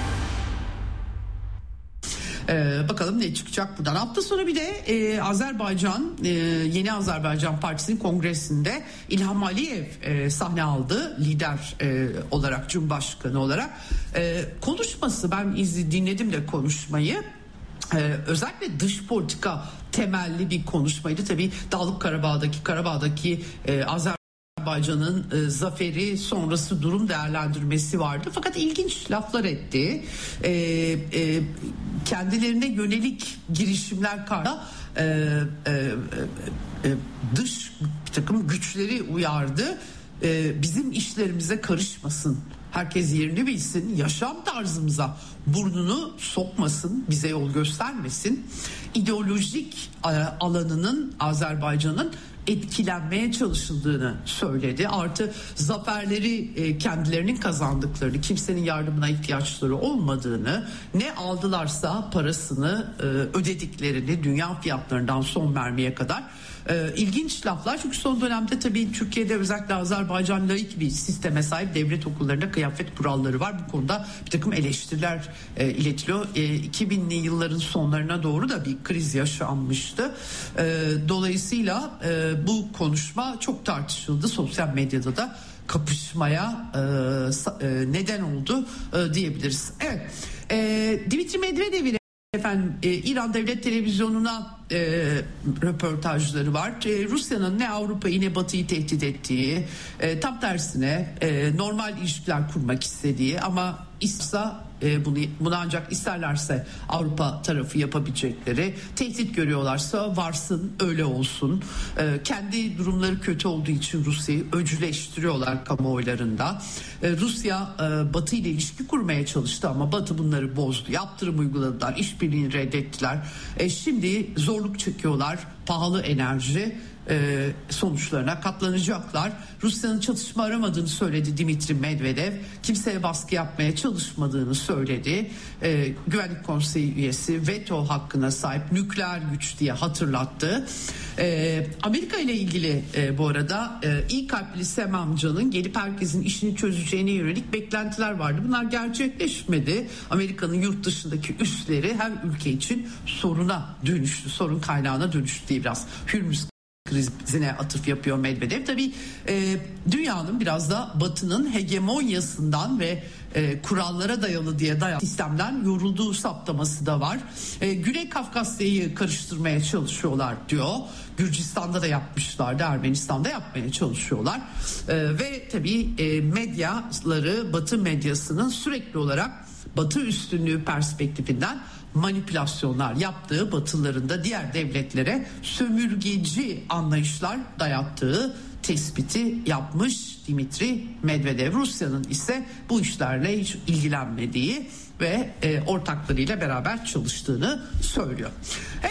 Ee, bakalım ne çıkacak buradan. Hafta sonu bir de e, Azerbaycan e, Yeni Azerbaycan Partisi'nin kongresinde İlham Aliyev e, sahne aldı lider e, olarak, Cumhurbaşkanı olarak. E, konuşması, ben izledim, dinledim de konuşmayı. Ee, özellikle dış politika temelli bir konuşmaydı. Tabii Dağlık Karabağ'daki Karabağ'daki e, Azerbaycan'ın e, zaferi sonrası durum değerlendirmesi vardı. Fakat ilginç laflar etti. E, e, kendilerine yönelik girişimler karşısında e, e, e, dış bir takım güçleri uyardı. E, bizim işlerimize karışmasın. Herkes yerini bilsin, yaşam tarzımıza burnunu sokmasın, bize yol göstermesin. İdeolojik alanının, Azerbaycan'ın etkilenmeye çalışıldığını söyledi. Artı zaferleri kendilerinin kazandıklarını, kimsenin yardımına ihtiyaçları olmadığını, ne aldılarsa parasını ödediklerini, dünya fiyatlarından son vermeye kadar. Ee, ilginç laflar, çünkü son dönemde tabii Türkiye'de özellikle Azerbaycan laik bir sisteme sahip, devlet okullarında kıyafet kuralları var. Bu konuda bir takım eleştiriler e, iletiliyor. E, iki binli yılların sonlarına doğru da bir kriz yaşanmıştı. E, dolayısıyla e, bu konuşma çok tartışıldı. Sosyal medyada da kapışmaya e, e, neden oldu e, diyebiliriz. Evet, e, Dimitri Medvedev'in efendim e, İran Devlet Televizyonu'na e, röportajları var. E, Rusya'nın ne Avrupa'yı ne Batı'yı tehdit ettiği, e, tam tersine e, normal ilişkiler kurmak istediği ama İsra e, bunu, bunu ancak isterlerse Avrupa tarafı yapabilecekleri, tehdit görüyorlarsa varsın öyle olsun. E, kendi durumları kötü olduğu için Rusya'yı öcüleştiriyorlar kamuoylarında. E, Rusya e, Batı ile ilişki kurmaya çalıştı ama Batı bunları bozdu. Yaptırım uyguladılar, işbirliğini reddettiler. E, şimdi zorluk çekiyorlar, pahalı enerji e, sonuçlarına katlanacaklar. Rusya'nın çatışma aramadığını söyledi Dimitri Medvedev. Kimseye baskı yapmaya çalışmadığını söyledi. E, Güvenlik Konseyi üyesi, veto hakkına sahip, nükleer güç diye hatırlattı. E, Amerika ile ilgili e, bu arada e, iyi kalpli Sam amcanın gelip herkesin işini çözeceğine yönelik beklentiler vardı. Bunlar gerçekleşmedi. Amerika'nın yurt dışındaki üsleri her ülke için soruna dönüştü, sorun kaynağına dönüştü diye biraz Hürmüz krizine atıf yapıyor Medvedev. Tabii e, dünyanın biraz da Batı'nın hegemonyasından ve e, kurallara dayalı diye dayalı sistemden yorulduğu saptaması da var. E, Güney Kafkasya'yı karıştırmaya çalışıyorlar diyor. Gürcistan'da da yapmışlardı, Ermenistan'da yapmaya çalışıyorlar. E, ve tabii e, medyaları, Batı medyasının sürekli olarak Batı üstünlüğü perspektifinden manipülasyonlar yaptığı, Batılıların da diğer devletlere sömürgeci anlayışlar dayattığı tespiti yapmış Dimitri Medvedev. Rusya'nın ise bu işlerle hiç ilgilenmediği ve e, ortaklarıyla beraber çalıştığını söylüyor. Evet,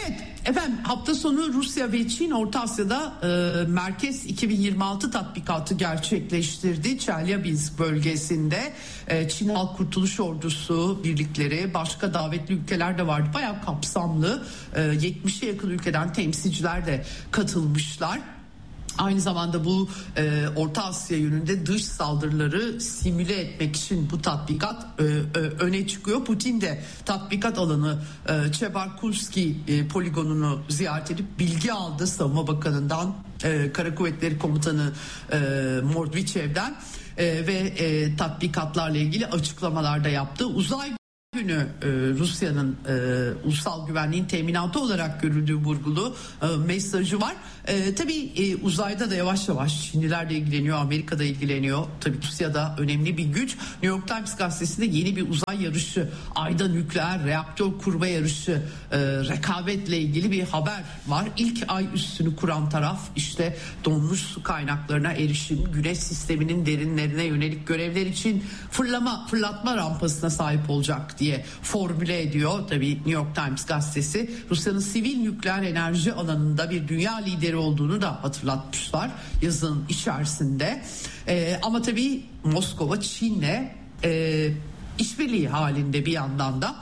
Efendim hafta sonu Rusya ve Çin Orta Asya'da e, Merkez iki bin yirmi altı tatbikatı gerçekleştirdi. Çelyabinsk bölgesinde e, Çin Halk Kurtuluş Ordusu birlikleri, başka davetli ülkeler de vardı. Bayağı kapsamlı, e, yetmişe yakın ülkeden temsilciler de katılmışlar. Aynı zamanda bu e, Orta Asya yönünde dış saldırıları simüle etmek için bu tatbikat e, e, öne çıkıyor. Putin de tatbikat alanı e, Çebarkulski e, poligonunu ziyaret edip bilgi aldı Savunma Bakanı'ndan, e, Kara Kuvvetleri Komutanı e, Mordvichev'den e, ve e, tatbikatlarla ilgili açıklamalar da yaptı. Uzay günü e, Rusya'nın e, ulusal güvenliğin teminatı olarak görüldüğü vurgulu e, mesajı var. E, tabii e, uzayda da yavaş yavaş Çinliler de ilgileniyor, Amerika da ilgileniyor. Tabii Rusya'da önemli bir güç. New York Times gazetesinde yeni bir uzay yarışı, ayda nükleer reaktör kurma yarışı, e, rekabetle ilgili bir haber var. İlk ay üssünü kuran taraf işte donmuş su kaynaklarına erişim, güneş sisteminin derinlerine yönelik görevler için fırlama, fırlatma rampasına sahip olacak diye formüle ediyor. Tabii New York Times gazetesi Rusya'nın sivil nükleer enerji alanında bir dünya lideri olduğunu da hatırlatmışlar yazının içerisinde. Ee, ama tabii Moskova Çin'le e, işbirliği halinde bir yandan da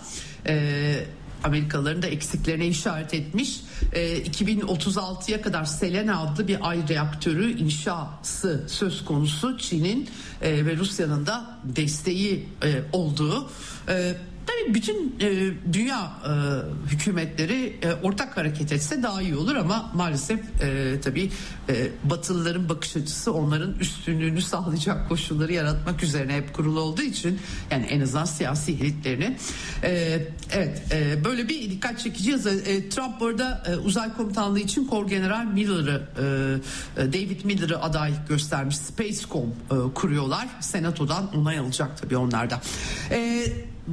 e, Amerikalıların da eksiklerine işaret etmiş. E, iki bin otuz altıya kadar Selena adlı bir ay reaktörü inşası söz konusu. Çin'in e, ve Rusya'nın da desteği e, olduğu. E, Tabii bütün e, dünya e, hükümetleri e, ortak hareket etse daha iyi olur ama maalesef e, tabii e, Batılıların bakış açısı onların üstünlüğünü sağlayacak koşulları yaratmak üzerine hep kurulu olduğu için, yani en azından siyasi elitlerini. E, evet e, böyle bir dikkat çekici yazı. E, Trump burada e, uzay komutanlığı için Kor General Miller'ı e, David Miller'ı aday göstermiş. Spacecom e, kuruyorlar. Senatodan onay alacak tabii onlarda. E,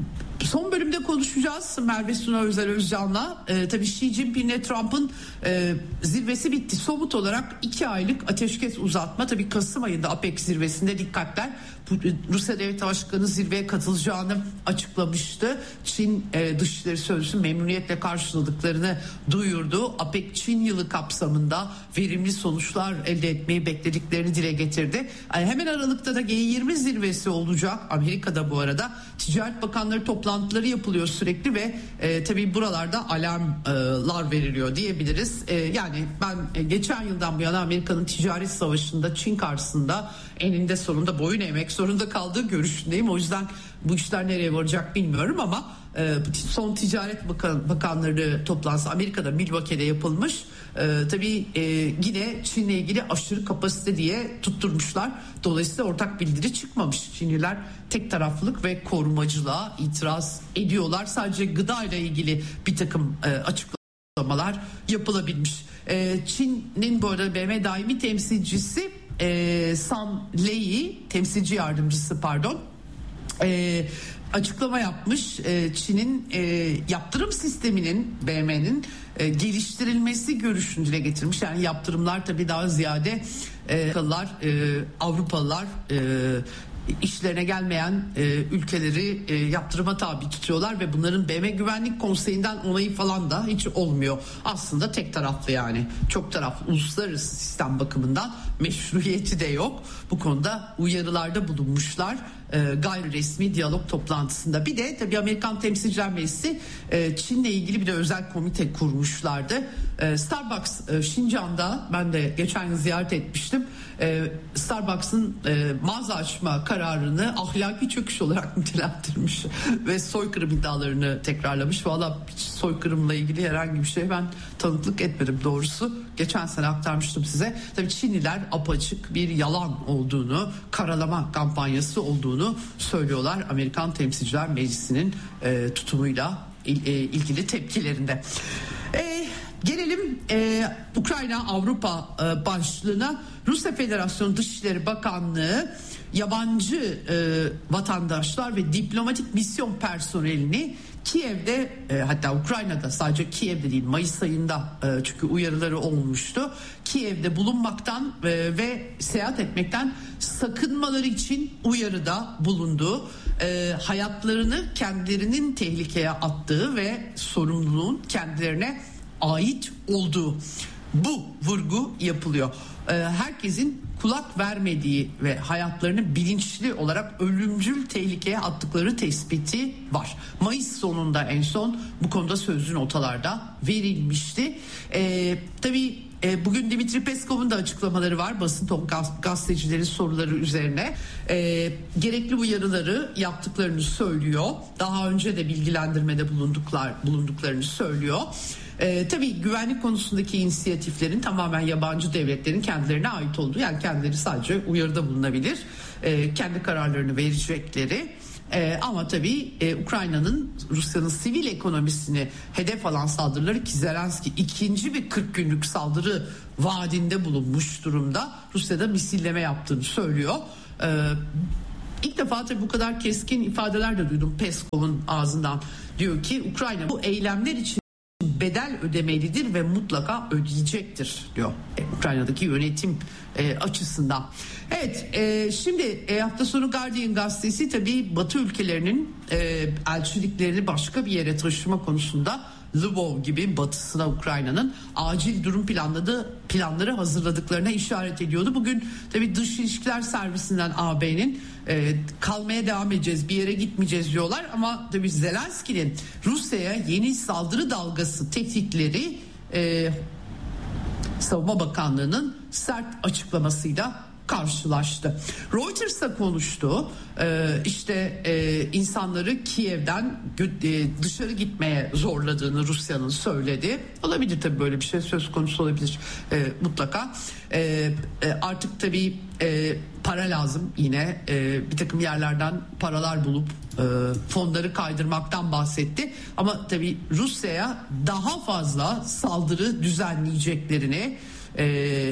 Son bölümde konuşacağız Merve Suna Özer Özcan'la. Ee, tabii Xi Jinping'le Trump'ın e, zirvesi bitti. Somut olarak iki aylık ateşkes uzatma. Tabii Kasım ayında APEC zirvesinde dikkatler. Rusya Devlet Başkanı zirveye katılacağını açıklamıştı. Çin e, Dışişleri Sözcüsü memnuniyetle karşıladıklarını duyurdu. APEC Çin yılı kapsamında verimli sonuçlar elde etmeyi beklediklerini dile getirdi. Yani hemen Aralık'ta da G yirmi zirvesi olacak. Amerika'da bu arada Ticaret Bakanları toplantıları yapılıyor sürekli ve e, tabii buralarda alarmlar veriliyor diyebiliriz. E, yani ben e, geçen yıldan bu yana Amerika'nın ticaret savaşında Çin karşısında eninde sonunda boyun eğmek zorunda kaldığı görüşündeyim. O yüzden bu işler nereye varacak bilmiyorum ama e, son Ticaret Bakan, Bakanları toplantısı Amerika'da Milwaukee'de yapılmış. E, tabii e, yine Çin'le ilgili aşırı kapasite diye tutturmuşlar. Dolayısıyla ortak bildiri çıkmamış. Çinliler tek taraflılık ve korumacılığa itiraz ediyorlar. Sadece gıda ile ilgili bir takım e, açıklamalar yapılabilmiş. E, Çin'in bu arada B M daimi temsilcisi e, Sam Lei, temsilci yardımcısı pardon, e, açıklama yapmış. E, Çin'in e, yaptırım sisteminin B M'nin e, geliştirilmesi görüşünü dile getirmiş. Yani yaptırımlar tabii daha ziyade e, Avrupalılar, e, Avrupalılar e, işlerine gelmeyen e, ülkeleri e, yaptırıma tabi tutuyorlar ve bunların B M Güvenlik Konseyi'nden onayı falan da hiç olmuyor. Aslında tek taraflı, yani çok taraflı uluslararası sistem bakımından meşruiyeti de yok. Bu konuda uyarılarda bulunmuşlar e, gayri resmi diyalog toplantısında. Bir de tabii Amerikan Temsilciler Meclisi e, Çin'le ilgili bir de özel komite kurmuşlardı. E, Starbucks e, Şincan'da ben de geçen yıl ziyaret etmiştim. E, Starbucks'ın e, mağaza açma kararını ahlaki çöküş olarak nitelendirmiş ve soykırım iddialarını tekrarlamış. Valla soykırımla ilgili herhangi bir şey ben tanıklık etmedim doğrusu. Geçen sene aktarmıştım size. Tabii Çinliler apaçık bir yalan olduğunu, karalama kampanyası olduğunu söylüyorlar Amerikan Temsilciler Meclisi'nin e, tutumuyla il, e, ilgili tepkilerinde. E, gelelim e, Ukrayna Avrupa e, başlığına. Rusya Federasyonu Dışişleri Bakanlığı yabancı e, vatandaşlar ve diplomatik misyon personelini Kiev'de, e, hatta Ukrayna'da, sadece Kiev'de değil Mayıs ayında e, çünkü uyarıları olmuştu, Kiev'de bulunmaktan e, ve seyahat etmekten sakınmaları için uyarıda bulundu. E, hayatlarını kendilerinin tehlikeye attığı ve sorumluluğun kendilerine ait olduğu, bu vurgu yapılıyor. Herkesin kulak vermediği ve hayatlarını bilinçli olarak ölümcül tehlikeye attıkları tespiti var. Mayıs sonunda en son bu konuda sözlü notalarda verilmişti. Ee, tabii e, bugün Dimitri Peskov'un da açıklamaları var basın top gazetecilerin soruları üzerine. Ee, gerekli uyarıları yaptıklarını söylüyor. Daha önce de bilgilendirmede bulunduklar bulunduklarını söylüyor. Ee, tabii güvenlik konusundaki inisiyatiflerin tamamen yabancı devletlerin kendilerine ait olduğu, yani kendileri sadece uyarıda bulunabilir, ee, kendi kararlarını verecekleri. Ee, ama tabii e, Ukrayna'nın Rusya'nın sivil ekonomisini hedef alan saldırıları, ki Zelenski ikinci bir kırk günlük saldırı vaadinde bulunmuş durumda. Rusya'da misilleme yaptığını söylüyor. Ee, İlk defa tabii bu kadar keskin ifadeler de duydum Peskov'un ağzından. Diyor ki Ukrayna bu eylemler için bedel ödemelidir ve mutlaka ödeyecektir diyor e, Ukrayna'daki yönetim e, açısından. Evet, e, şimdi e, hafta sonu Guardian gazetesi tabii Batı ülkelerinin e, elçiliklerini başka bir yere taşıma konusunda Lvov gibi batısına Ukrayna'nın acil durum planladığı planları hazırladıklarına işaret ediyordu. Bugün tabii Dış İlişkiler Servisinden A B'nin e, kalmaya devam edeceğiz, bir yere gitmeyeceğiz diyorlar, ama tabii Zelenski'nin Rusya'ya yeni saldırı dalgası tehditleri e, Savunma Bakanlığı'nın sert açıklamasıyla karşılaştı. Reuters'a konuştu. Ee, işte e, insanları Kiev'den e, dışarı gitmeye zorladığını Rusya'nın söyledi. Olabilir tabii, böyle bir şey söz konusu olabilir e, mutlaka. E, e, artık tabii e, para lazım yine. E, bir takım yerlerden paralar bulup e, fonları kaydırmaktan bahsetti. Ama tabii Rusya'ya daha fazla saldırı düzenleyeceklerini e,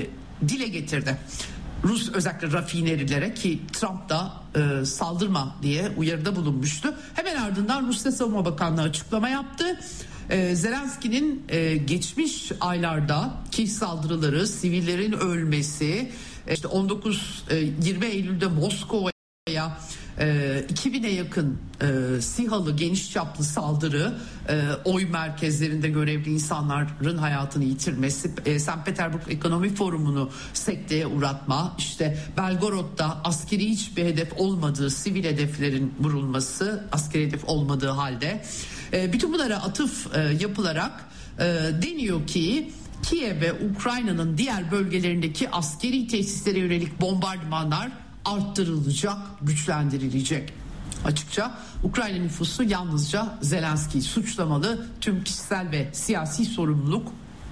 dile getirdi. Rus özellikle rafinerilere, ki Trump da e, saldırma diye uyarıda bulunmuştu. Hemen ardından Rusya Savunma Bakanlığı açıklama yaptı. E, Zelenski'nin e, geçmiş aylardaki saldırıları, sivillerin ölmesi, e, işte on dokuz yirmi Eylül'de Moskova'ya E, iki bine yakın e, SİHA'lı geniş çaplı saldırı, e, oy merkezlerinde görevli insanların hayatını yitirmesi, e, Sankt Petersburg Ekonomi Forumu'nu sekteye uğratma, işte Belgorod'da askeri hiçbir hedef olmadığı, sivil hedeflerin vurulması, askeri hedef olmadığı halde e, bütün bunlara atıf e, yapılarak e, deniyor ki Kiev ve Ukrayna'nın diğer bölgelerindeki askeri tesislere yönelik bombardımanlar arttırılacak, güçlendirilecek. Açıkça Ukrayna nüfusu yalnızca Zelenski'yi suçlamalı. Tüm kişisel ve siyasi sorumluluk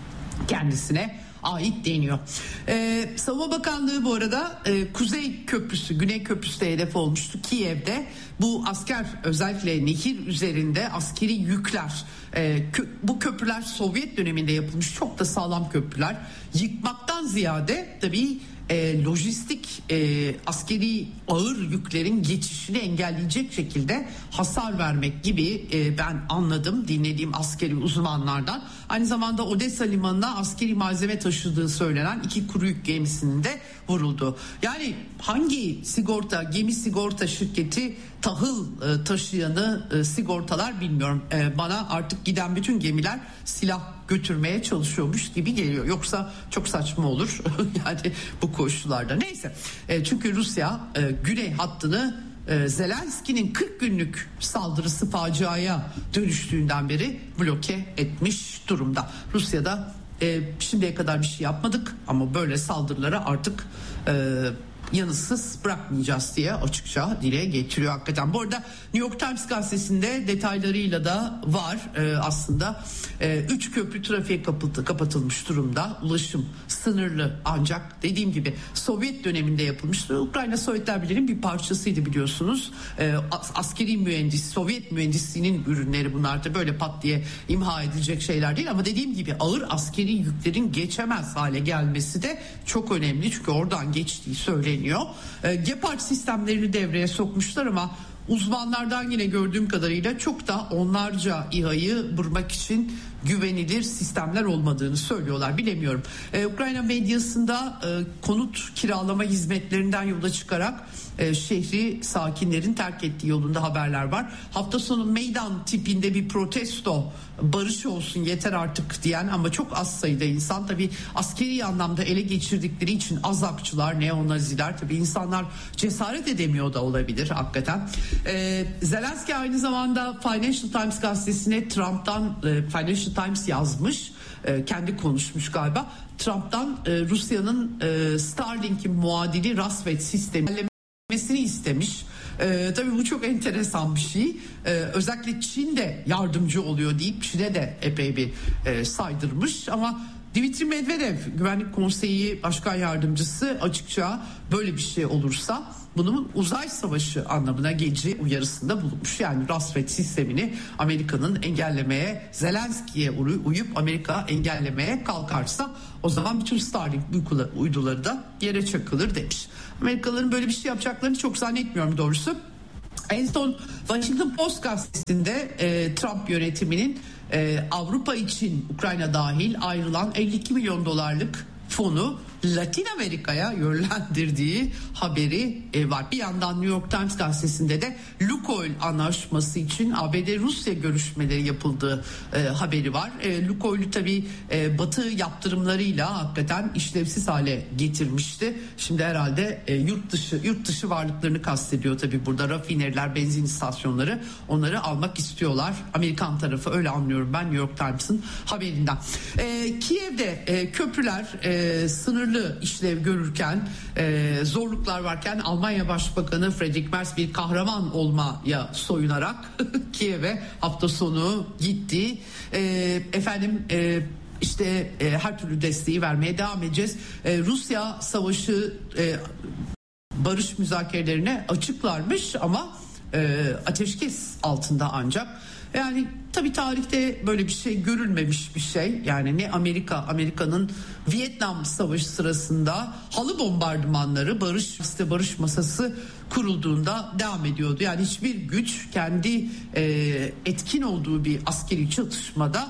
kendisine ait deniyor. Ee, Savunma Bakanlığı bu arada e, Kuzey Köprüsü, Güney Köprüsü de hedef olmuştu Kiev'de. Bu asker, özellikle nehir üzerinde askeri yükler, e, kö, bu köprüler Sovyet döneminde yapılmış çok da sağlam köprüler. Yıkmaktan ziyade tabii E, lojistik e, askeri ağır yüklerin geçişini engelleyecek şekilde hasar vermek gibi e, ben anladım dinlediğim askeri uzmanlardan. Aynı zamanda Odessa limanına askeri malzeme taşıdığı söylenen iki kuru yük gemisinin de vuruldu. Yani hangi sigorta, gemi sigorta şirketi tahıl e, taşıyanı e, sigortalar bilmiyorum. E, bana artık giden bütün gemiler silah götürmeye çalışıyormuş gibi geliyor. Yoksa çok saçma olur yani bu koşullarda. Neyse, e, çünkü Rusya e, güney hattını e, Zelenski'nin kırk günlük saldırısı faciaya dönüştüğünden beri bloke etmiş durumda. Rusya'da e, şimdiye kadar bir şey yapmadık ama böyle saldırılara artık e, yanıtsız bırakmayacağız diye açıkça dile getiriyor hakikaten. Bu arada New York Times gazetesinde detaylarıyla da var ee, aslında. Ee, üç köprü trafiğe kapatı, kapatılmış durumda. Ulaşım sınırlı, ancak dediğim gibi Sovyet döneminde yapılmıştı. Ukrayna Sovyetler Birliği'nin bir parçasıydı biliyorsunuz. Ee, askeri mühendis, Sovyet mühendisliğinin ürünleri bunlar da, böyle pat diye imha edilecek şeyler değil. Ama dediğim gibi ağır askeri yüklerin geçemez hale gelmesi de çok önemli. Çünkü oradan geçtiği söyleniyor. E, Gepard sistemlerini devreye sokmuşlar ama uzmanlardan yine gördüğüm kadarıyla çok da onlarca İHA'yı vurmak için güvenilir sistemler olmadığını söylüyorlar. Bilemiyorum. Ee, Ukrayna medyasında e, konut kiralama hizmetlerinden yola çıkarak e, şehri sakinlerin terk ettiği yolunda haberler var. Hafta sonu meydan tipinde bir protesto, barış olsun yeter artık diyen ama çok az sayıda insan, tabii askeri anlamda ele geçirdikleri için azakçılar, neonaziler, tabii insanlar cesaret edemiyor da olabilir hakikaten. Ee, Zelenski aynı zamanda Financial Times gazetesine Trump'tan, e, Financial Times yazmış, e, kendi konuşmuş galiba. Trump'tan e, Rusya'nın e, Starlink'in muadili Rasvet sistemi mesini istemiş. Ee, tabii bu çok enteresan bir şey. Ee, özellikle Çin de yardımcı oluyor deyip Çin'e de epey bir e, saydırmış ama Dmitri Medvedev, Güvenlik Konseyi Başkan Yardımcısı, açıkça böyle bir şey olursa bunun uzay savaşı anlamına geleceği uyarısında bulunmuş. Yani Rasvet sistemini Amerika'nın engellemeye, Zelenski'ye uyup Amerika engellemeye kalkarsa o zaman bütün Starlink uyduları da yere çakılır demiş. Amerikalıların böyle bir şey yapacaklarını çok zannetmiyorum doğrusu. En son Washington Post gazetesinde e, Trump yönetiminin e, Avrupa için Ukrayna dahil ayrılan elli iki milyon dolarlık fonu Latin Amerika'ya yönlendirdiği haberi e, var. Bir yandan New York Times gazetesinde de Lukoil anlaşması için A B D-Rusya görüşmeleri yapıldığı e, haberi var. E, Lukoil'i tabii e, Batı yaptırımlarıyla hakikaten işlevsiz hale getirmişti. Şimdi herhalde e, yurt dışı yurt dışı varlıklarını kastediyor tabii burada, rafineriler, benzin istasyonları, onları almak istiyorlar. Amerikan tarafı, öyle anlıyorum ben New York Times'ın haberinden. E, Kiev'de e, köprüler e, sınırlı işlev görürken, e, zorluklar varken Almanya Başbakanı Friedrich Merz bir kahraman olmaya soyunarak Kiev'e hafta sonu gitti. E, efendim e, işte e, her türlü desteği vermeye devam edeceğiz. E, Rusya savaşı e, barış müzakerelerine açıklarmış ama e, ateşkes altında ancak. Yani tabii tarihte böyle bir şey görülmemiş bir şey. Yani ne Amerika, Amerika'nın Vietnam Savaşı sırasında halı bombardımanları barış işte barış masası kurulduğunda devam ediyordu. Yani hiçbir güç kendi e, etkin olduğu bir askeri çatışmada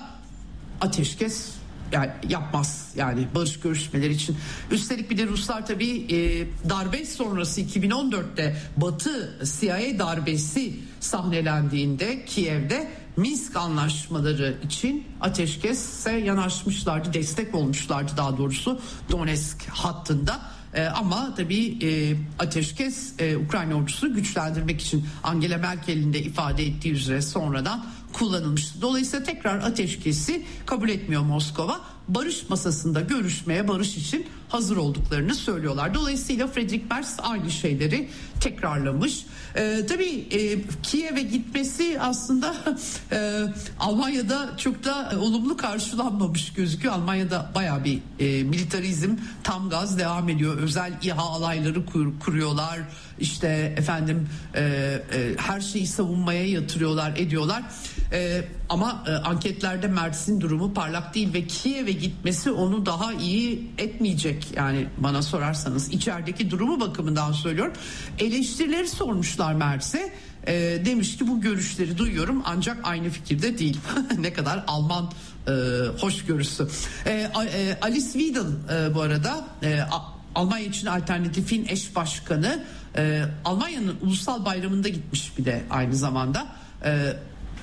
ateşkes yani yapmaz, yani barış görüşmeleri için. Üstelik bir de Ruslar tabii e, darbe sonrası iki bin on dörtte Batı C I A darbesi sahnelendiğinde Kiev'de Minsk anlaşmaları için ateşkese yanaşmışlardı, destek olmuşlardı daha doğrusu Donetsk hattında. Ee, ama tabii e, ateşkes e, Ukrayna ordusunu güçlendirmek için Angela Merkel'in de ifade ettiği üzere sonradan kullanılmıştı. Dolayısıyla tekrar ateşkesi kabul etmiyor Moskova. Barış masasında görüşmeye, barış için hazır olduklarını söylüyorlar. Dolayısıyla Friedrich Merz aynı şeyleri tekrarlamış. Ee, tabii e, Kiev'e gitmesi aslında e, Almanya'da çok da e, olumlu karşılanmamış gözüküyor. Almanya'da bayağı bir e, militarizm tam gaz devam ediyor. Özel İHA alayları kur, kuruyorlar. İşte efendim e, e, her şeyi savunmaya yatırıyorlar, ediyorlar. E, ama e, anketlerde Merz'in durumu parlak değil ve Kiev'e gitmesi onu daha iyi etmeyecek. Yani bana sorarsanız içerideki durumu bakımından söylüyorum. Eleştirileri sormuşlar Merz'e. E, demiş ki bu görüşleri duyuyorum ancak aynı fikirde değil. Ne kadar Alman e, hoşgörüsü. E, e, Alice Weidel e, bu arada e, Almanya için Alternatif'in eş başkanı, e, Almanya'nın ulusal bayramında gitmiş bir de aynı zamanda. E,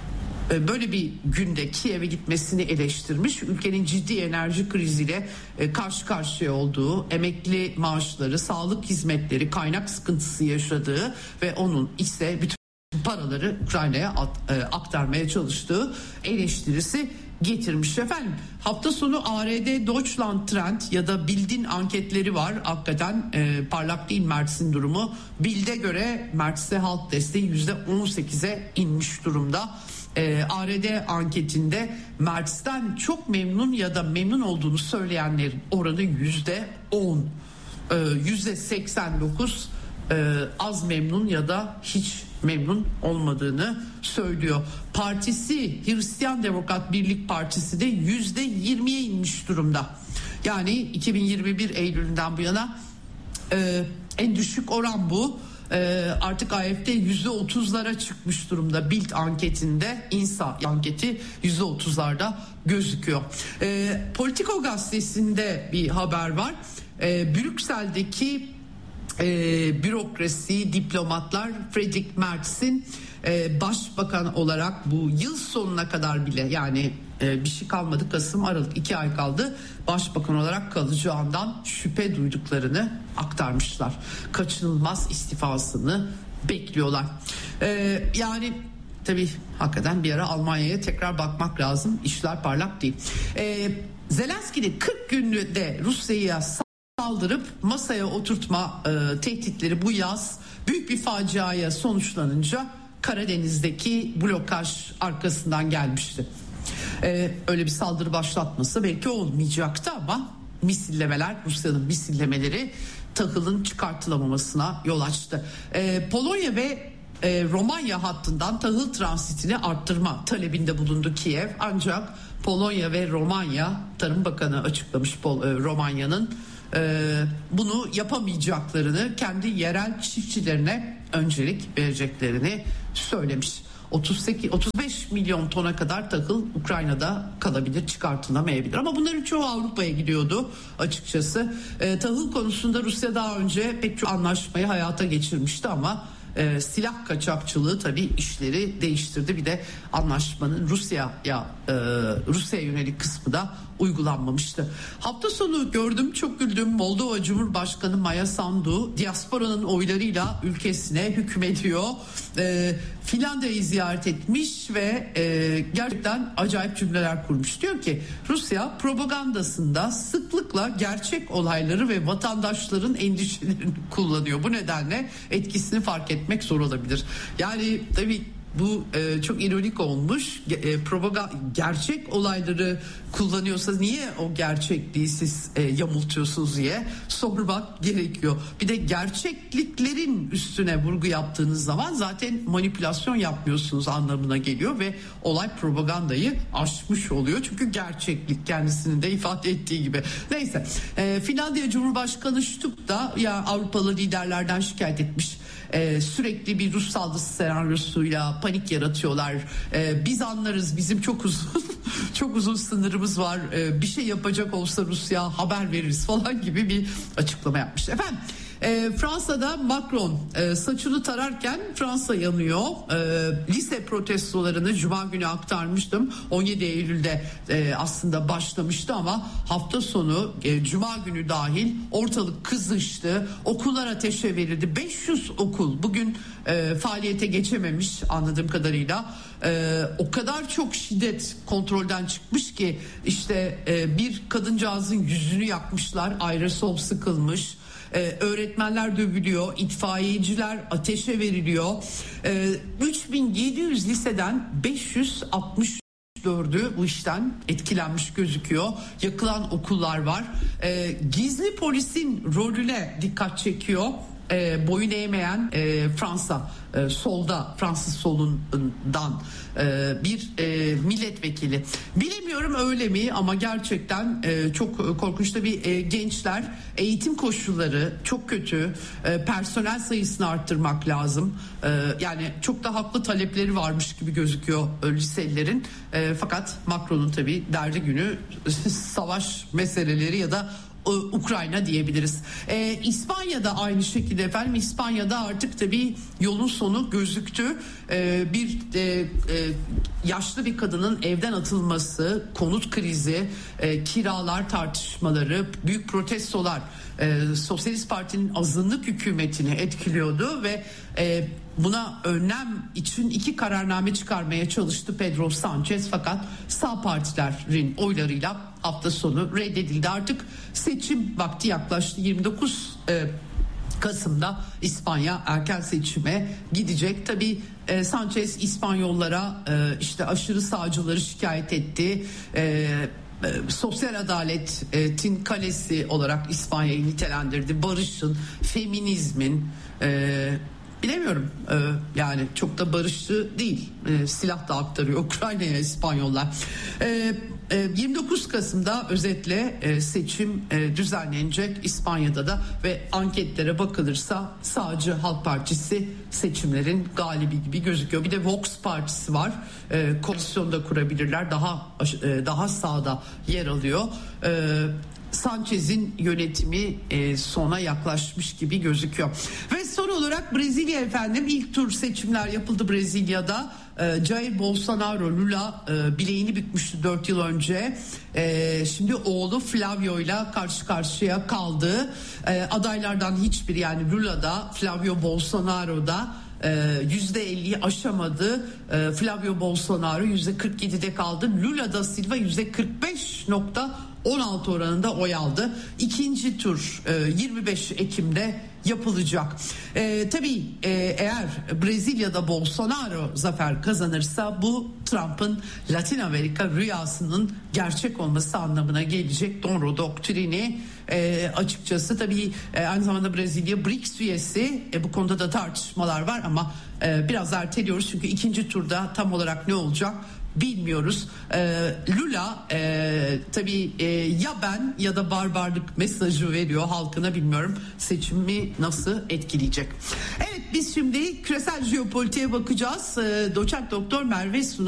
böyle bir günde Kiev'e gitmesini eleştirmiş. Ülkenin ciddi enerji kriziyle karşı karşıya olduğu, emekli maaşları, sağlık hizmetleri, kaynak sıkıntısı yaşadığı ve onun ise bütün paraları Ukrayna'ya aktarmaya çalıştığı eleştirisi getirmiş efendim. Hafta sonu A R D Deutschland Trend ya da Bild'in anketleri var. Hakikaten e, parlak değil Merz'in durumu. Bild'e göre Merz'e halk desteği yüzde on sekize inmiş durumda. E, A R D anketinde Merz'ten çok memnun ya da memnun olduğunu söyleyenlerin oranı yüzde on. E, yüzde seksen dokuz e, az memnun ya da hiç memnun olmadığını söylüyor. Partisi Hristiyan Demokrat Birlik Partisi de yüzde yirmiye inmiş durumda. Yani iki bin yirmi bir Eylül'ünden bu yana e, en düşük oran bu. e, artık A F D yüzde otuzlara çıkmış durumda. Bild anketinde, İNSA anketi yüzde otuzlarda gözüküyor. E, Politico gazetesinde bir haber var. E, Brüksel'deki e, bürokrasi, diplomatlar Friedrich Merz'in e, başbakan olarak bu yıl sonuna kadar bile, yani e, bir şey kalmadı, Kasım, Aralık, iki ay kaldı, başbakan olarak kalacağından şüphe duyduklarını aktarmışlar. Kaçınılmaz istifasını bekliyorlar. E, yani tabii hakikaten bir ara Almanya'ya tekrar bakmak lazım. İşler parlak değil. E, Zelenski'nin kırk günde Rusya'ya saldırıp masaya oturtma e, tehditleri bu yaz büyük bir faciaya sonuçlanınca Karadeniz'deki blokaj arkasından gelmişti. E, öyle bir saldırı başlatması belki olmayacaktı ama misillemeler, Rusya'nın misillemeleri tahılın çıkartılamamasına yol açtı. E, Polonya ve e, Romanya hattından tahıl transitini arttırma talebinde bulundu Kiev, ancak Polonya ve Romanya, Tarım Bakanı açıklamış Pol, e, Romanya'nın e, bunu yapamayacaklarını, kendi yerel çiftçilerine öncelik vereceklerini söylemiş. otuz sekiz otuz beş milyon tona kadar tahıl Ukrayna'da kalabilir, çıkartılamayabilir. Ama bunların çoğu Avrupa'ya gidiyordu açıkçası. E, tahıl konusunda Rusya daha önce pek çok anlaşmayı hayata geçirmişti ama e, silah kaçakçılığı tabii işleri değiştirdi. Bir de anlaşmanın Rusya'ya e, Rusya'ya yönelik kısmı da uygulanmamıştı. Hafta sonu gördüm, çok güldüm. Moldova Cumhurbaşkanı Maya Sandu diasporanın oylarıyla ülkesine hükmediyor. E, Finlandiya'yı ziyaret etmiş ve e, gerçekten acayip cümleler kurmuş. Diyor ki Rusya propagandasında sıklıkla gerçek olayları ve vatandaşların endişelerini kullanıyor. Bu nedenle etkisini fark etmek zor olabilir. Yani tabii bu e, çok ironik olmuş. E, propaganda, gerçek olayları kullanıyorsa niye o gerçekliği siz e, yamultuyorsunuz diye sormak gerekiyor. Bir de gerçekliklerin üstüne vurgu yaptığınız zaman zaten manipülasyon yapmıyorsunuz anlamına geliyor ve olay propagandayı aşmış oluyor. Çünkü gerçeklik kendisinin de ifade ettiği gibi. Neyse, e, Finlandiya Cumhurbaşkanı Stubb da ya Avrupalı liderlerden şikayet etmiş. Ee, sürekli bir Rus saldırısı senaryosuyla panik yaratıyorlar. Ee, biz anlarız, bizim çok uzun çok uzun sınırımız var. Ee, bir şey yapacak olsa Rusya haber veririz falan gibi bir açıklama yapmış. Efendim, e, Fransa'da Macron e, saçını tararken Fransa yanıyor. E, lise protestolarını Cuma günü aktarmıştım. on yedi Eylül'de e, aslında başlamıştı ama hafta sonu e, Cuma günü dahil ortalık kızıştı. Okullar ateşe verildi. beş yüz okul bugün e, faaliyete geçememiş anladığım kadarıyla. E, o kadar çok şiddet kontrolden çıkmış ki işte e, bir kadıncağızın yüzünü yakmışlar. Aerosol sıkılmış. Ee, öğretmenler dövülüyor, itfaiyeciler ateşe veriliyor. Ee, üç bin yedi yüz liseden beş yüz altmış dördü bu işten etkilenmiş gözüküyor. Yakılan okullar var. Ee, gizli polisin rolüne dikkat çekiyor. E, boyun eğmeyen e, Fransa e, solda, Fransız solundan e, bir e, milletvekili. Bilemiyorum öyle mi ama gerçekten e, çok korkunç. Tabii e, gençler, eğitim koşulları çok kötü. E, personel sayısını arttırmak lazım. E, yani çok da haklı talepleri varmış gibi gözüküyor liselilerin. E, fakat Macron'un tabii derdi günü savaş meseleleri ya da Ukrayna diyebiliriz. Ee, İspanya'da aynı şekilde efendim. İspanya'da artık tabii yolun sonu gözüktü. Ee, bir e, e, yaşlı bir kadının evden atılması, konut krizi, e, kiralar tartışmaları, büyük protestolar e, Sosyalist Parti'nin azınlık hükümetini etkiliyordu ve e, buna önlem için iki kararname çıkarmaya çalıştı Pedro Sanchez, fakat sağ partilerin oylarıyla hafta sonu reddedildi. Artık seçim vakti yaklaştı. yirmi dokuz e, Kasım'da İspanya erken seçime gidecek. Tabii e, Sanchez İspanyollara e, işte aşırı sağcıları şikayet etti. E, sosyal adaletin kalesi olarak İspanya'yı nitelendirdi. Barışın, feminizmin, e, bilemiyorum e, yani çok da barışçı değil. E, silah da aktarıyor Ukrayna'ya İspanyollar. E, yirmi dokuz Kasım'da özetle seçim düzenlenecek İspanya'da da ve anketlere bakılırsa sağcı Halk Partisi seçimlerin galibi gibi gözüküyor. Bir de Vox Partisi var. Koalisyonda kurabilirler. Daha daha sağda yer alıyor. Sanchez'in yönetimi sona yaklaşmış gibi gözüküyor. Ve son olarak Brezilya efendim, ilk tur seçimler yapıldı Brezilya'da. Jair Bolsonaro, Lula bileğini bükmüştü dört yıl önce. Şimdi oğlu Flavio ile karşı karşıya kaldı. Adaylardan hiçbiri, yani Lula'da, Flavio Bolsonaro'da yüzde elliyi aşamadı. Flavio Bolsonaro yüzde kırk yedide kaldı. Lula da Silva yüzde kırk beş nokta on altı oranında oy aldı. İkinci tur yirmi beş Ekim'de yapılacak. Ee, tabii e, eğer Brezilya'da Bolsonaro zafer kazanırsa bu Trump'ın Latin Amerika rüyasının gerçek olması anlamına gelecek. Donro doktrini e, açıkçası tabii e, aynı zamanda Brezilya B R I C S üyesi. E, bu konuda da tartışmalar var ama e, biraz erteliyoruz çünkü ikinci turda tam olarak ne olacak bilmiyoruz. Ee, Lula e, tabii e, ya ben ya da barbarlık mesajı veriyor halkına, bilmiyorum seçimi nasıl etkileyecek. Evet, biz şimdi küresel jeopolitiğe bakacağız. Ee, Doçent Doktor Merve Suna